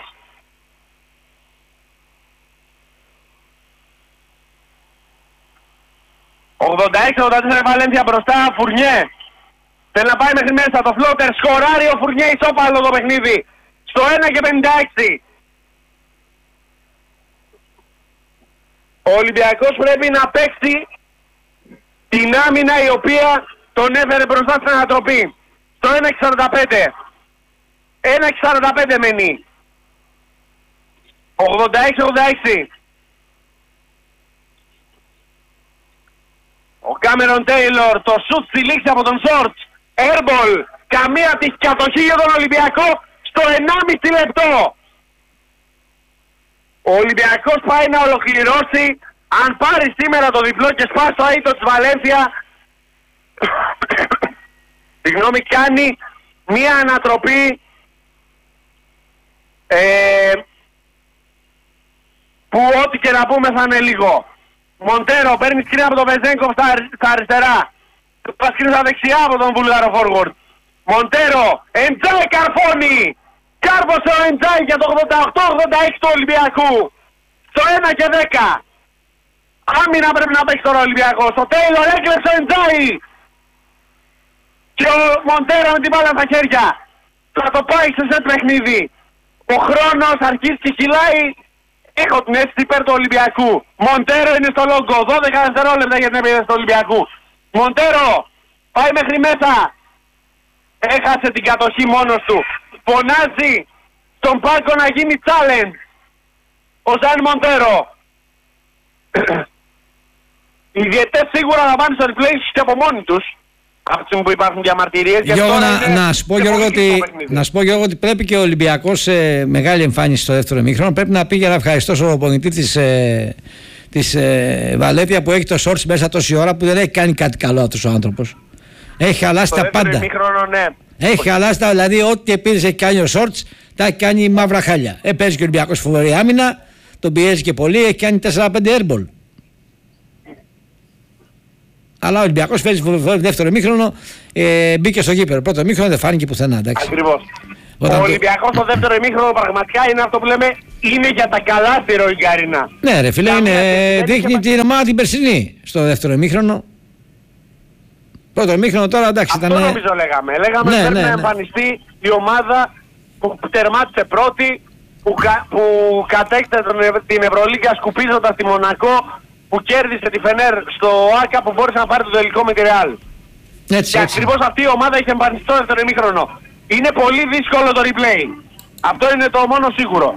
ογδόντα έξι ογδόντα τέσσερα η Βαλένθια μπροστά. Φουρνιέ θέλει να πάει μέχρι μέσα. Το φλότερ σκοράρει ο Φουρνιέ, ισόπαλο το παιχνίδι στο ένα και πενήντα έξι. Ο Ολυμπιακός πρέπει να παίξει την άμυνα η οποία τον έφερε μπροστά στην ανατροπή. Στο ένα και σαράντα πέντε. ένα και σαράντα πέντε μένει. ογδόντα έξι ογδόντα έξι. Ο Κάμερον Τέιλορ, το σουτ στη λήξη από τον Σόρτς. Airball, καμία της κατοχή για τον Ολυμπιακό στο ενάμιση λεπτό. Ο Ολυμπιακός πάει να ολοκληρώσει. Αν πάρει σήμερα το διπλό και σπάσει το αίτο της Βαλένθια, συγγνώμη, κάνει μία ανατροπή ε, που ό,τι και να πούμε θα είναι λίγο. Μοντέρο παίρνει σκριν από τον Βεζέγκοφ στα, στα αριστερά. Το σκριν στα δεξιά από τον Βουλγάρο forward. Μοντέρο, Εντζάι καρφώνει. Κάρφωσε ο Εντζάι για το ογδόντα οκτώ ογδόντα έξι του Ολυμπιακού. Στο ένα και δέκα. Άμυνα πρέπει να παίξει τώρα ο Ολυμπιακός. Ο Τέιλορ έκλεψε ο Εντζάι. Και ο Μοντέρο με την μπάλα στα χέρια. Θα το πάει σε σετ παιχνίδι. Ο χρόνος αρχίζει και κυλάει. Έχω την αίσθηση υπέρ του Ολυμπιακού. Μοντέρο είναι στο λόγκο. δώδεκα δευτερόλεπτα για την επίδεση του Ολυμπιακού. Μοντέρο πάει μέχρι μέσα. Έχασε την κατοχή μόνος του. Φωνάζει στον πάγκο να γίνει challenge ο Ζαν Μοντέρο. Οι διαιτές σίγουρα θα πάνε στο replay και από μόνοι τους. Από τη στιγμή που υπάρχουν διαμαρτυρίες. Γιώργο, να, να, σου πω, Γιώργο, ότι, να σου πω Γιώργο ότι πρέπει και ο Ολυμπιακός σε μεγάλη εμφάνιση στο δεύτερο ημίχρονο. Πρέπει να πει για να ευχαριστώ στον προπονητή της, ε, της ε, Βαλένθια που έχει το Σόρτς μέσα τόση ώρα, που δεν έχει κάνει κάτι καλό αυτός ο άνθρωπος. Έχει χαλάσει τα πάντα. Ναι. Έχει χαλάσει τα, δηλαδή ό,τι επίδειξε έχει κάνει ο Σόρτς, τα έχει κάνει μαύρα χάλια. Ε, παίζει και ο Ολυμπιακός φοβερή άμυνα, τον πιέζει και πολύ, έχει κάνει τέσσερα πέντε airball. Αλλά ο Ολυμπιακός φέρει δεύτερο ημίχρονο, ε, μπήκε στο γήπεδο. Πρώτο ημίχρονο δεν φάνηκε πουθενά. Ακριβώς. Όταν ο το... Ολυμπιακός στο δεύτερο ημίχρονο πραγματικά είναι αυτό που λέμε, είναι για τα καλάθυρο η Γκαρίνα. Ναι ρε φίλε, είναι, δείχνει την ομάδα την περσινή στο δεύτερο ημίχρονο. Πρώτο ημίχρονο τώρα εντάξει αυτό ήταν... Αυτό νομίζω λέγαμε. Λέγαμε ναι, πρέπει ναι, να ναι. εμφανιστεί η ομάδα που τερμάτισε πρώτη, που, κα, που κατέκτησε την Ευρωλίγκα σκουπίζοντας τη Μονακό, που κέρδισε τη Φενέρ στο Άκα, που μπόρεσε να πάρει το τελικό με τη Ρεάλ. Έτσι, και έτσι. ακριβώς αυτή η ομάδα έχει εμφανιστεί στο δεύτερο ημίχρονο. Είναι πολύ δύσκολο το replay. Αυτό είναι το μόνο σίγουρο.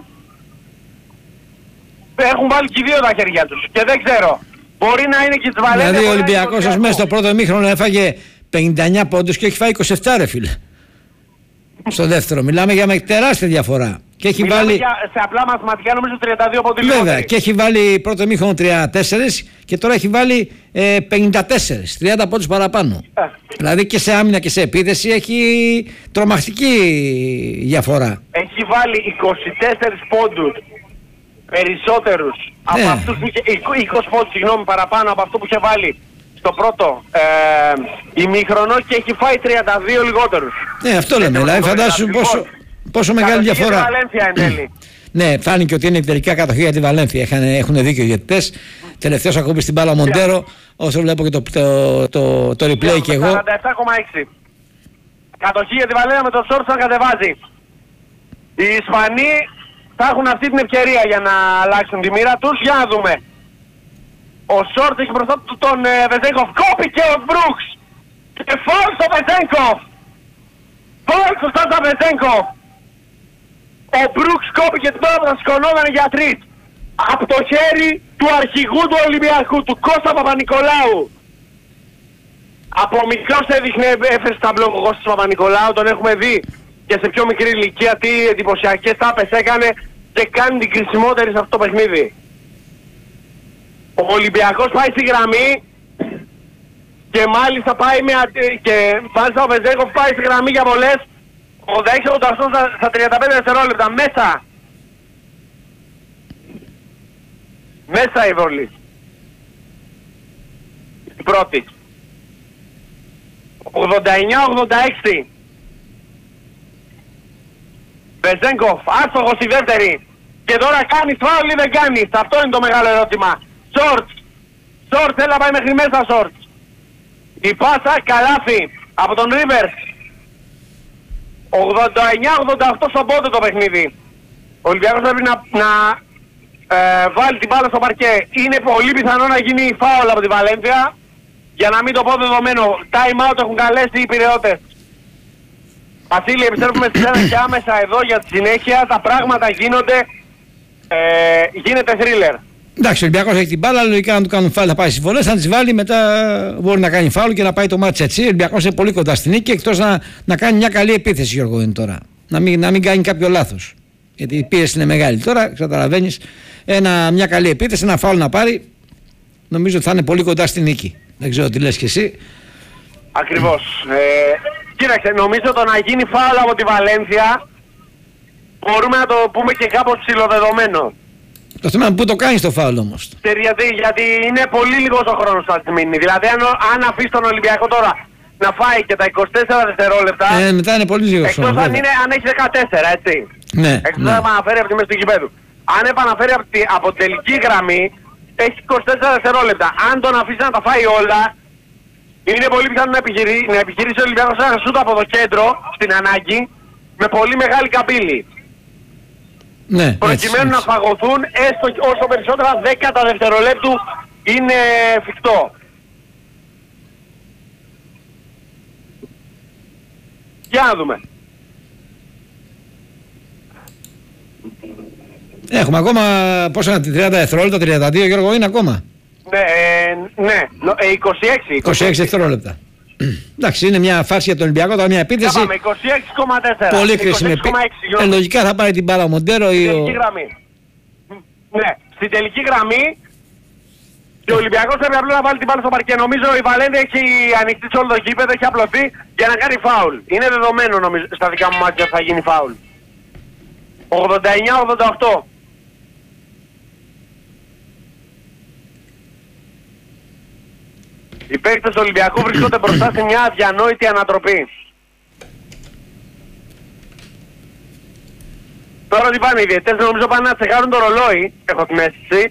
Έχουν βάλει και οι δύο τα χέρια τους. Και δεν ξέρω. Μπορεί να είναι και τις Βαλένθια. Δηλαδή ο Ολυμπιακός ως μέσα στο πρώτο ημίχρονο έφαγε πενήντα εννιά πόντους και έχει φάει είκοσι επτά ρε φίλε. Στο δεύτερο. Μιλάμε για τεράστια διαφορά. Και έχει Μιλάμε βάλει... για, σε απλά μαθηματικά νομίζω τριάντα δύο πόντους. Βέβαια. Και έχει βάλει πρώτο ημίχρονο τριάντα τέσσερα και τώρα έχει βάλει ε, πενήντα τέσσερα. τριάντα πόντους παραπάνω. Ε. Δηλαδή και σε άμυνα και σε επίθεση έχει τρομακτική διαφορά. Έχει βάλει είκοσι τέσσερις πόντους περισσότερους από Ναι. αυτούς που είχε, είκοσι πόντους συγγνώμη, παραπάνω από αυτό που είχε βάλει στο πρώτο ε, ημίχρονο και έχει φάει τριάντα δύο λιγότερους. Ναι, αυτό λέμε. Δηλαδή φαντάσου πόσο, πόσο μεγάλη διαφορά. Βαλένθια εν τέλει. Ναι, φάνηκε ότι είναι τελικά κατοχή για τη Βαλένθια. Είχαν, έχουν δίκιο οι διαιτητές. Τελευταίος ακόμη στην μπάλα Μοντέρο. Όσο βλέπω και το, το, το, το replay και εγώ. σαράντα επτά κόμμα έξι. Κατοχή για τη Βαλένθια με το Σόρτς να κατεβάζει. Οι Ισπανοί θα έχουν αυτή την ευκαιρία για να αλλάξουν τη μοίρα τους. Για να δούμε. Ο Σόρτς έχει μπροστά του τον ε, Βεζέγκοφ. Κόπηκε ο Μπρούξ. Και φόλ στο Βεζέγκοφ. Φόλ στο Στάντα Βεζέγκοφ. Ο Μπρούξ κόπηκε την ώρα που θα σκονόταν για τρίτ. Από το χέρι του αρχηγού του Ολυμπιακού, του Κώστα Παπα-Νικολάου. Από μικρός έδειχνε, έφερε στα μπλοκ ο Κώστας Παπα-Νικολάου, τον έχουμε δει και σε πιο μικρή ηλικία τι εντυπωσιακές τάπες έκανε και κάνει την κρισιμότερη σε αυτό το παιχνίδι. Ο Ολυμπιακός πάει στη γραμμή και μάλιστα πάει με ατι... και μάλιστα ο Βεζέγκοφ πάει στη γραμμή για βολές. Ο Δαΐξος ο Ταρσός στα τριάντα πέντε δευτερόλεπτα μέσα. Μέσα η βολή. Η πρώτη. ογδόντα εννιά ογδόντα έξι. Βεζέγκοφ, άστοχος η δεύτερη. Και τώρα κάνεις φάουλ ή δεν κάνεις? Αυτό είναι το μεγάλο ερώτημα. Σόρτς. Σόρτς, έλα να πάει μέχρι μέσα Σόρτς. Η πάσα, καλάθι από τον Ρίβερς. ογδόντα εννιά ογδόντα οκτώ στον πόντο το παιχνίδι. Ο Ολυμπιακός πρέπει να, να ε, βάλει την μπάλα στο παρκέ. Είναι πολύ πιθανό να γίνει φάουλ από τη Βαλένθια. Για να μην το πω δεδομένο. Time out έχουν καλέσει οι Πειραιώτες. Βασίλη, επιστρέφουμε στη σένα και άμεσα εδώ για τη συνέχεια. Τα πράγματα γίνονται. Ε, γίνεται thriller. Εντάξει, ο Ολυμπιακός έχει την μπάλα, λογικά να του κάνουν φάουλ θα πάει στις βολές, αν τις βάλει μετά μπορεί να κάνει φάουλ και να πάει το μάτς έτσι. Ο Ολυμπιακός είναι πολύ κοντά στην νίκη, εκτός να, να κάνει μια καλή επίθεση, Γιώργο, είναι τώρα. Να μην, να μην κάνει κάποιο λάθος. Γιατί η πίεση είναι μεγάλη. Τώρα, καταλαβαίνεις, ένα, μια καλή επίθεση, ένα φάουλ να πάρει, νομίζω ότι θα είναι πολύ κοντά στην νίκη. Δεν ξέρω τι λες και εσύ. Ακριβώς. Ε, κοίταξε, νομίζω το να γίνει φάουλ από τη Βαλένθια μπορούμε να το πούμε και κάπως ψηλοδεδομένο. Το θέμα είναι πού το κάνεις το φάουλ όμως. Γιατί, γιατί είναι πολύ λίγος ο χρόνος που θα της μείνει. Δηλαδή αν, αν αφήσει τον Ολυμπιακό τώρα να φάει και τα είκοσι τέσσερα δευτερόλεπτα, Ε, μετά είναι πολύ λίγος εκτός χρόνος. αν, είναι, αν έχει δεκατέσσερα, έτσι. Ναι, εκτός ναι. αν επαναφέρει από τη μέση του γηπέδου. Αν επαναφέρει από, τη, από τελική γραμμή, έχει είκοσι τέσσερα δευτερόλεπτα. Αν τον αφήσει να τα φάει όλα, είναι πολύ πιθανό να, επιχειρεί, να επιχειρήσει ο Ολυμπιακός ένα σούτ από το κέντρο, στην ανάγκη, με πολύ μεγάλη καμπύλη. Ναι, Προκειμένου έτσι, να φαγωθούν έστω όσο περισσότερα δέκατα δευτερολέπτου είναι εφικτό. Για να δούμε. Έχουμε ακόμα πόσα είναι, τριάντα δευτερόλεπτα, τριάντα δύο, Γιώργο, είναι ακόμα. Ναι, ε, ναι, ε, είκοσι έξι. είκοσι έξι δευτερόλεπτα. Εντάξει, είναι μια φάση για τον Ολυμπιακό, τώρα μια επίθεση. Πάμε, είκοσι έξι κόμμα τέσσερα. Πολύ κρίσιμη επίθεση. Ε, λογικά θα πάρει την μπάλα ο Μοντέρο ή Στην ο... τελική γραμμή. Ναι, στην τελική γραμμή και ο Ολυμπιακός πρέπει απλά να βάλει την μπάλα στο παρκέ. Νομίζω η Βαλένθια έχει ανοιχτεί σε όλο το γήπεδο, έχει απλωθεί για να κάνει φάουλ. Είναι δεδομένο νομίζω στα δικά μου μάτια θα γίνει φάουλ. ογδόντα εννιά ογδόντα οκτώ. Οι παίκτες του Ολυμπιακού βρίσκονται μπροστά σε μια αδιανόητη ανατροπή. Τώρα τι πάνε οι διαιτητές, νομίζω πάνε να τσεκάρουν το ρολόι, έχω την αίσθηση.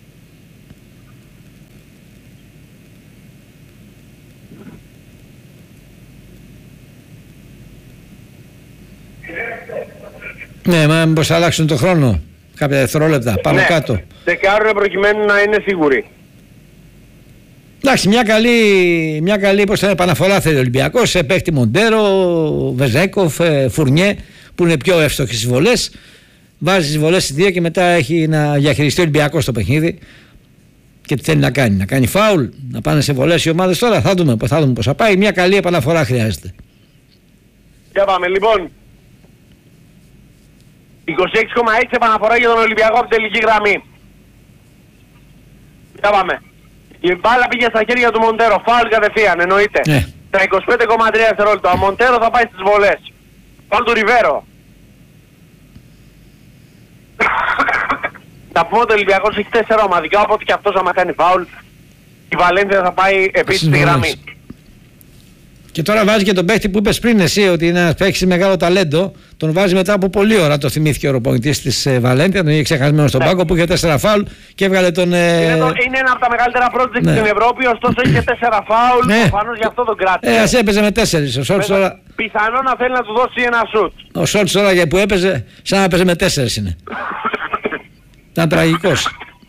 Ναι, μα μήπως αλλάξουν το χρόνο, κάποια δευτερόλεπτα, πάνω ναι, κάτω. Τσεκάρουν προκειμένου να είναι σίγουροι. Εντάξει, μια καλή, μια καλή πώς θα είναι, επαναφορά θέλει ο Ολυμπιακός, σε παίχτη Μοντέρο, Βεζέκοφ, Φουρνιέ, που είναι πιο εύστοχοι στις βολές. Βάζει τις βολές στις δύο και μετά έχει να διαχειριστεί ο Ολυμπιακός το παιχνίδι. Και τι θέλει να κάνει, να κάνει φάουλ, να πάνε σε βολές οι ομάδες τώρα, θα δούμε, θα δούμε πώς θα πάει. Μια καλή επαναφορά χρειάζεται. Για πάμε λοιπόν. είκοσι έξι κόμμα έξι επαναφορά για τον Ολυμπιακό από την τελική γραμμή. Για πάμε. Η μπάλα πήγε στα χέρια του Μοντέρο, φάουλ κατευθείαν, εννοείται. Ναι. Τα είκοσι πέντε κόμμα τρία δευτερόλεπτα. Ο Μοντέρο θα πάει στις βολές. Φάουλ του Ριβέρο. Να πούμε ότι ο Ολυμπιακός έχει τέσσερα ομαδικά, οπότε και αυτός άμα κάνει φάουλ, η Βαλένθια θα πάει επίσης στη γραμμή. Και τώρα βάζει και τον παίχτη που είπες πριν εσύ ότι είναι ένας παίχτης μεγάλο ταλέντο. Τον βάζει μετά από πολλή ώρα, το θυμήθηκε ο προπονητής της ε, Βαλένθια, τον είχε ξεχασμένο στον ναι. πάγκο που είχε τέσσερα φάουλ και έβγαλε τον... Ε... Είναι, το, είναι ένα από τα μεγαλύτερα project ναι. στην Ευρώπη, ωστόσο είχε τέσσερα φάουλ, ναι. προφανώς γι' αυτό τον κράτησε. Ε, ας έπαιζε με τέσσερις. Ο Σόλτς τώρα... Πιθανό να θέλει να του δώσει ένα σουτ. Ο Σόλτς τώρα που έπαιζε, σαν να έπαιζε με τέσσερις είναι. Ήταν τραγικός.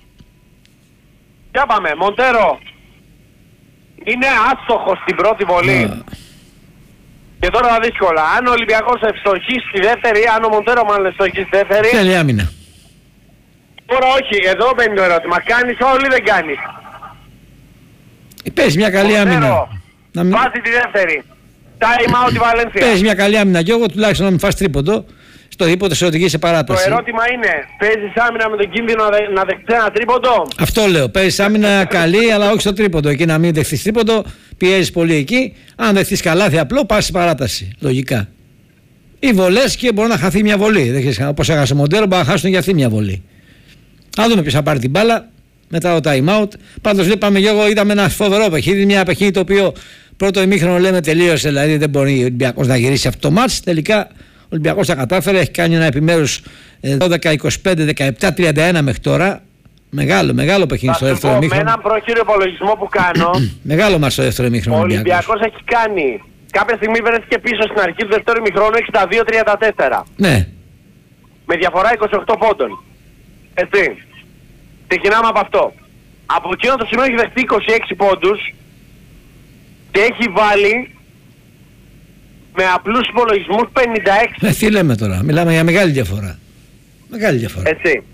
Για πάμε, Μοντέρο. Είναι άστοχος στην πρώτη βολή. Yeah. Και τώρα τα δύσκολα. Αν ο Ολυμπιακός ευστοχεί στη δεύτερη, αν ο Μοντέρο μάλλον ευστοχεί στη δεύτερη... Θέλει άμυνα. Τώρα όχι, εδώ μπαίνει το ερώτημα. Κάνεις όλοι ή δεν κάνεις? Παίζει μια καλή Μοντέρο, άμυνα. Να μην... βάζει τη δεύτερη. Time out η Βαλένθια. Παίζει μια καλή άμυνα και εγώ τουλάχιστον να μην φας τρίποντο. Στο δίποτε σε οδηγεί σε παράταση. Το ερώτημα είναι, παίζεις άμυνα με τον κίνδυνο να δεχτείς ένα τρίποντο? Αυτό λέω. Παίζεις άμυνα καλή, αλλά όχι στο τρίποντο. Εκεί να μην δεχτείς τρίποντο, πιέζεις πολύ εκεί. Αν δεχτείς καλάθι απλό, πας σε παράταση. Λογικά. Οι βολές και μπορεί να χαθεί μια βολή. Όπως έχασε Μοντέρο, μπορεί να χάσουν για αυτή μια βολή. Α δούμε ποιος θα πάρει την μπάλα μετά το time out. Πάντως βλέπαμε και εγώ, είδαμε ένα φοβερό παιχνίδι. Μια παιχνίδι το οποίο πρώτο ημίχρονο λέμε τελείωσε. Δηλαδή δεν μπορεί ο Ολυμπιακός να γυρίσει αυτό το μάτς. Τελικά. Ο Ολυμπιακός τα κατάφερε, έχει κάνει ένα επιμέρους δώδεκα, είκοσι πέντε, δεκαεπτά, τριάντα ένα μέχρι τώρα. Μεγάλο, μεγάλο παιχνίδι στο δεύτερο ημίχρονο. Με έναν πρόχειρο υπολογισμό που κάνω, μεγάλο μας στο δεύτερο ημίχρονο. Ο Ολυμπιακός έχει κάνει, κάποια στιγμή βρέθηκε πίσω στην αρχή του δεύτερου ημίχρονου εξήντα δύο τριάντα τέσσερα. Ναι. Με διαφορά είκοσι οκτώ πόντων. Έτσι. Ξεκινάμε από αυτό. Από εκείνο το σημείο έχει δεχτεί είκοσι έξι πόντους και έχει βάλει με απλούς υπολογισμούς πενήντα έξι. Ε, τι λέμε τώρα, μιλάμε για μεγάλη διαφορά. Μεγάλη διαφορά. Έτσι.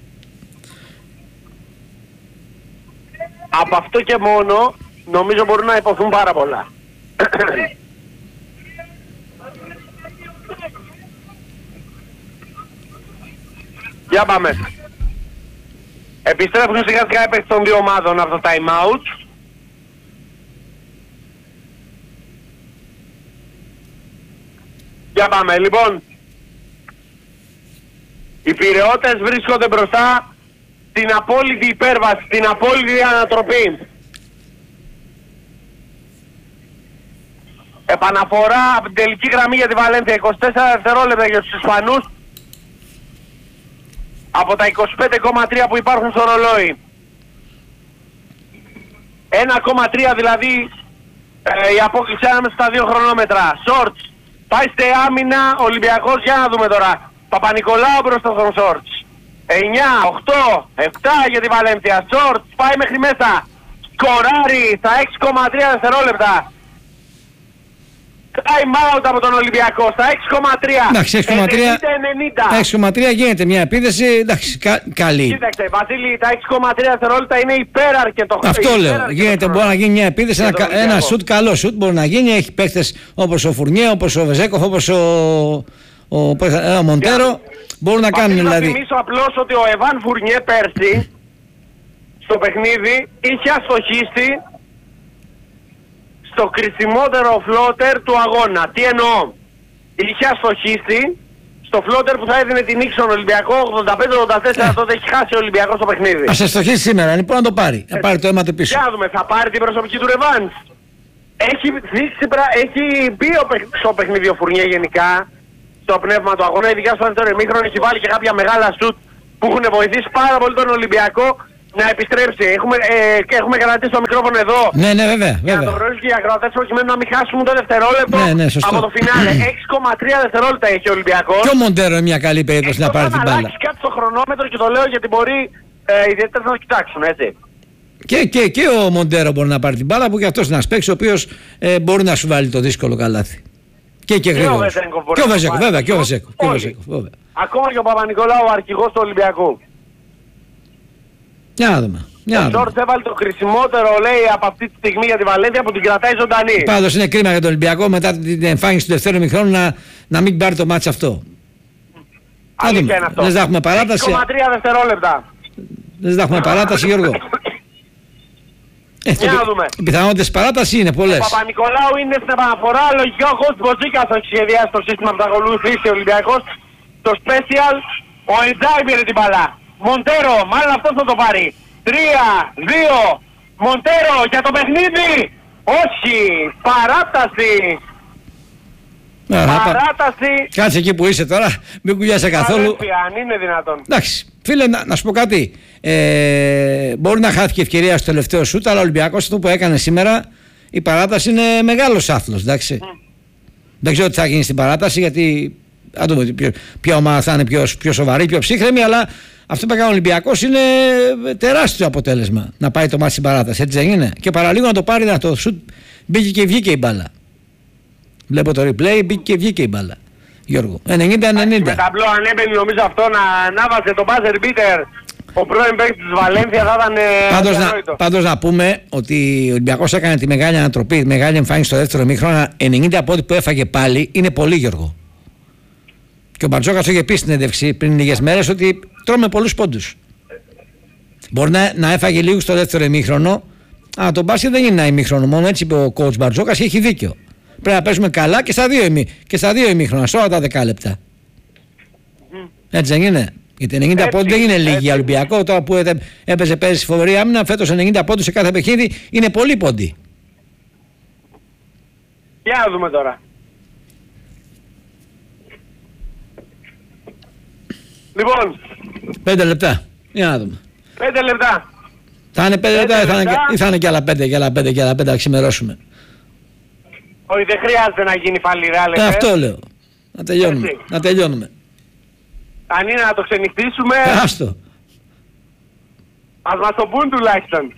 Από αυτό και μόνο νομίζω μπορούν να υποθούν πάρα πολλά. Για πάμε. Επιστρέφουν σιγά σιγά οι παίκτες των δύο ομάδων από το time out. Για πάμε, λοιπόν. Οι Πειραιώτες βρίσκονται μπροστά στην απόλυτη υπέρβαση, στην απόλυτη ανατροπή. Επαναφορά από την τελική γραμμή για τη Βαλένθια, είκοσι τέσσερα δευτερόλεπτα για τους Ισπανούς από τα είκοσι πέντε κόμμα τρία που υπάρχουν στο ρολόι. ένα κόμμα τρία δηλαδή ε, η απόκληση ανάμεσα στα δύο χρονόμετρα. Σόρτς. Πάει στη άμυνα Ολυμπιακός, για να δούμε τώρα. Παπα-Νικολάου μπροστά στον Σόρτς. εννιά, οκτώ, επτά για τη Βαλένθια. Σόρτς πάει μέχρι μέσα. Σκοράρει στα έξι κόμμα τρία δευτερόλεπτα. Time out από τον Ολυμπιακό στα έξι κόμμα τρία. Εντάξει, έξι κόμμα τρία, έξι κόμμα τρία γίνεται μια επίδεση, εντάξει, κα, καλή. Κοίταξε, Βασίλη, τα έξι κόμμα τρία δευτερόλεπτα είναι υπέραρκετο. Αυτό λέω, γίνεται, μπορεί να γίνει μια επίδεση, ένα, ένα σουτ, καλό σουτ μπορεί να γίνει, έχει παίκτες όπως ο Φουρνιέ, όπως ο Βεζέκοφ, όπως ο, ο, ο, ο Μοντέρο, μπορούν να κάνουν δηλαδή. Να θυμίσω απλώς ότι ο Εβάν Φουρνιέ πέρσι, στο παιχνίδι, είχε αστοχίσει το κρισιμότερο φλότερ του αγώνα. Τι εννοώ? Είχε αστοχίσει στο φλότερ που θα έδινε την νίκη στον Ολυμπιακό ογδόντα πέντε ογδόντα τέσσερα, τότε έχει χάσει ο Ολυμπιακός το παιχνίδι. Ας αστοχίσει σήμερα, λοιπόν να το πάρει. Να πάρει το αίμα του πίσω. Για να δούμε, θα πάρει την προσωπική του ρεβάνς. έχει δείξει, έχει μπει στο παιχνίδι ο Φουρνιέ γενικά, στο πνεύμα του αγώνα, ειδικά στο δεύτερο ημίχρονο έχει βάλει και κάποια μεγάλα σουτ που έχουν βοηθήσει πάρα πολύ τον Ολυμπιακό να επιστρέψει. Έχουμε, ε, και έχουμε κρατήσει το μικρόφωνο εδώ. Ναι, ναι, βέβαια. Για να το γνωρίζουν και οι ακροατές προκειμένου να μην χάσουμε το δευτερόλεπτο ναι, ναι, από το φινάλε. έξι κόμμα τρία δευτερόλεπτα έχει ο Ολυμπιακός. Και ο Μοντέρο είναι μια καλή περίπτωση να πάρει την μπάλα. Να αλλάξει κάτι στο χρονόμετρο και το λέω γιατί μπορεί ε, οι διαιτητές να το κοιτάξουν, έτσι. Και, και, και ο Μοντέρο μπορεί να πάρει την μπάλα που και αυτός είναι ένας παίκτης ο οποίος ε, μπορεί να σου βάλει το δύσκολο καλάθι. Και, και, και ο Βεζέγκοφ μπορεί και ο να Βεζέγκοφ, βέβαια, και ο Βεζέγκοφ. Ακόμα και ο Παπα-Νικολάου, ο αρχηγός του Ολυμπιακού. Για να δούμε. Ο Τζόρτς έβαλε το χρησιμότερο, λέει, από αυτή τη στιγμή για τη Βαλένθια που την κρατάει ζωντανή. Πάντως είναι κρίμα για τον Ολυμπιακό μετά την εμφάνιση του δεύτερου ημιχρόνου να, να μην πάρει το μάτσο αυτό. Αλήθεια είναι αυτό. Δεν θα έχουμε παράταση. έξι κόμμα τρία δευτερόλεπτα. Δεν θα έχουμε παράταση, Γιώργο. Ε, Για να δούμε. Οι πιθανότητες παράταση είναι πολλές. Ο Παπα-Νικολάου είναι στην επαναφορά. Λογικά ο Κώστης Μποζίκας θα έχει σχεδιάσει το σύστημα που θα ακολουθήσει ο Ολυμπιακός. Το special, ο Εντζάι πήρε την μπαλά. Μοντέρο, μάλλον αυτός θα το πάρει. Τρία, δύο, Μοντέρο για το παιχνίδι. Όχι, παράταση. Α, παράταση. Κάτσε εκεί που είσαι τώρα, μην κουλιάσαι καθόλου. Βαλένθια, αν είναι δυνατόν. Εντάξει, φίλε, να, να σου πω κάτι. Ε, μπορεί να χάθηκε ευκαιρία στο τελευταίο σούτ, αλλά ο Ολυμπιακός αυτό που έκανε σήμερα, η παράταση είναι μεγάλος άθλος, εντάξει. Mm. Δεν ξέρω τι θα γίνει στην παράταση, γιατί αν το δούμε, ποια ομάδα θα είναι πιο, πιο σοβαρή, πιο ψύχρεμη, αλλά αυτό που έκανε ο Ολυμπιακός είναι τεράστιο αποτέλεσμα να πάει το μάτι στην παράταση, έτσι δεν είναι. Και παραλίγο να το πάρει να το σούτ, μπήκε και βγήκε η μπάλα. Βλέπω το replay, μπήκε και βγήκε η μπάλα. Γιώργο, ενενήντα ενενήντα. Με ταμπλό ανέβαινε νομίζω αυτό να, να βάζει το buzzer beater. Ο πρώην παίκτης της Βαλένθια θα ήταν πάντως να, πάντως να πούμε ότι ο Ολυμπιακός έκανε τη μεγάλη ανατροπή, τη μεγάλη εμφάνιση στο δεύτερο ημίχρονο. ενενήντα πόντους που έφαγε πάλι είναι πολύ, Γιώργο. Και ο Μπαρτζόκας το είχε πει στην συνέντευξη πριν λίγες μέρες ότι τρώμε πολλούς πόντους. Μπορεί να, να έφαγε λίγο στο δεύτερο ημίχρονο, αλλά το μπάσκετ δεν είναι ένα ημίχρονο. Μόνο έτσι είπε ο coach Μπαρτζόκας και έχει δίκιο. Πρέπει να παίζουμε καλά και στα δύο, ημί, και στα δύο ημίχρονα, σε όλα τα δεκάλεπτα. Mm. Έτσι δεν είναι. Γιατί ενενήντα πόντους δεν είναι λίγοι για Ολυμπιακό. Τώρα που έπαιζε πέρυσι φοβερή άμυνα, φέτος ενενήντα πόντους σε κάθε παιχνίδι είναι πολύ πόντοι. Για να δούμε τώρα. Λοιπόν. Πέντε λεπτά. Για να δούμε. Πέντε λεπτά. Θα είναι πέντε λεπτά ή θα, ή θα είναι και άλλα πέντε, και άλλα πέντε, και άλλα πέντε, να ξημερώσουμε. Όχι, δεν χρειάζεται να γίνει φαλιρά, λέτε. Ε, αυτό λέω. Να τελειώνουμε. Έτσι. Να τελειώνουμε. Αν είναι να το ξενυχτήσουμε... Ε, άστο. Ας μας το πούν τουλάχιστον.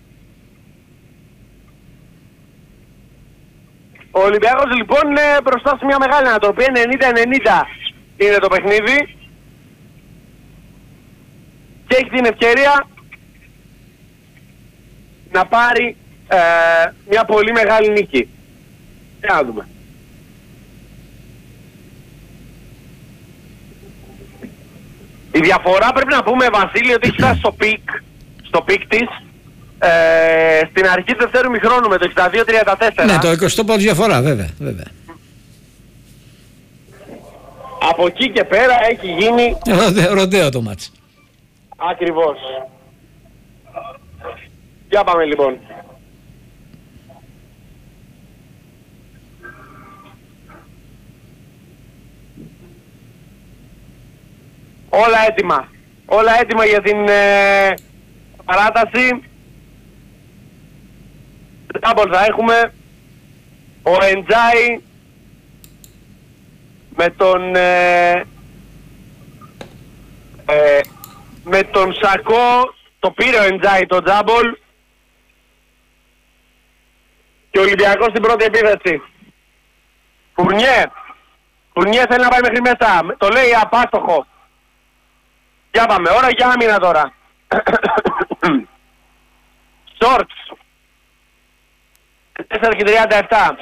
Ο Ολυμπιακός λοιπόν είναι μπροστά σε μια μεγάλη ανατροπή. ενενήντα ενενήντα είναι το παιχνίδι. Και έχει την ευκαιρία να πάρει ε, μια πολύ μεγάλη νίκη. Για να δούμε. Η διαφορά πρέπει να πούμε, Βασίλη, ότι έχει φτάσει στο πικ, στο πικ της ε, στην αρχή του δεύτερου ημιχρόνου με το εξήντα δύο τριάντα τέσσερα. Ναι, το είκοσι πόντους διαφορά, βέβαια, βέβαια. Από εκεί και πέρα έχει γίνει... Ροντέο, ροντέο το μάτς. Ακριβώς. Για πάμε λοιπόν. Όλα έτοιμα. Όλα έτοιμα για την ε, παράταση. Double θα έχουμε. Ο Εντζάι με τον ε, ε, με τον Σακό. Το πήρε ο Εντζάι το τζάμπολ. Και ο Ολυμπιακός στην πρώτη επίθεση. Φουρνιέ. Φουρνιέ θέλει να πάει μέχρι μέσα. Το λέει απάστοχο. Για πάμε, ώρα για άμυνα τώρα. Σόρτς. τέσσερα και τριάντα επτά.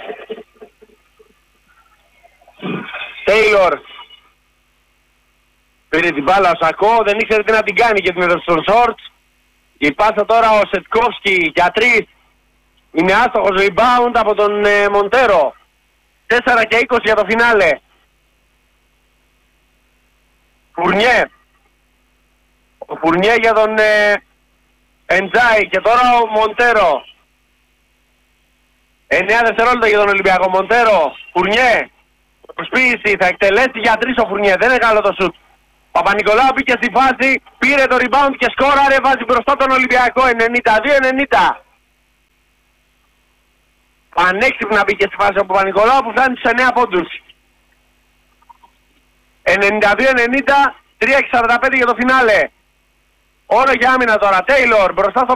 Τέιλορ. Πήρε την μπάλα ο Σακό, δεν ήξερε τι να την κάνει και την έδωσε στον Σόρτς. Η πάσα τώρα ο Σετκόφσκι για τρεις. Είναι άστοχος rebound από τον ε, Μοντέρο. τέσσερα και είκοσι για το φινάλε. Φουρνιέ. Ο Φουρνιέ για τον ε, Εντζάι και τώρα ο Μοντέρο. εννέα δευτερόλεπτα για τον Ολυμπιακό. Μοντέρο, Φουρνιέ, προσποίηση, θα εκτελέσει για τρεις ο Φουρνιέ, δεν είναι καλό το σουτ. Παπα-Νικολάου μπήκε στη φάση, πήρε το rebound και σκόραρε, βάζει μπροστά τον Ολυμπιακό, ενενήντα δύο ενενήντα. Πανέξυπνα μπήκε στη φάση ο Παπα-Νικολάου που φτάνει στους εννέα πόντους. ενενήντα δύο ενενήντα, τρία και σαράντα πέντε για το φινάλε. Όλο για άμυνα τώρα, Τέιλορ μπροστά στο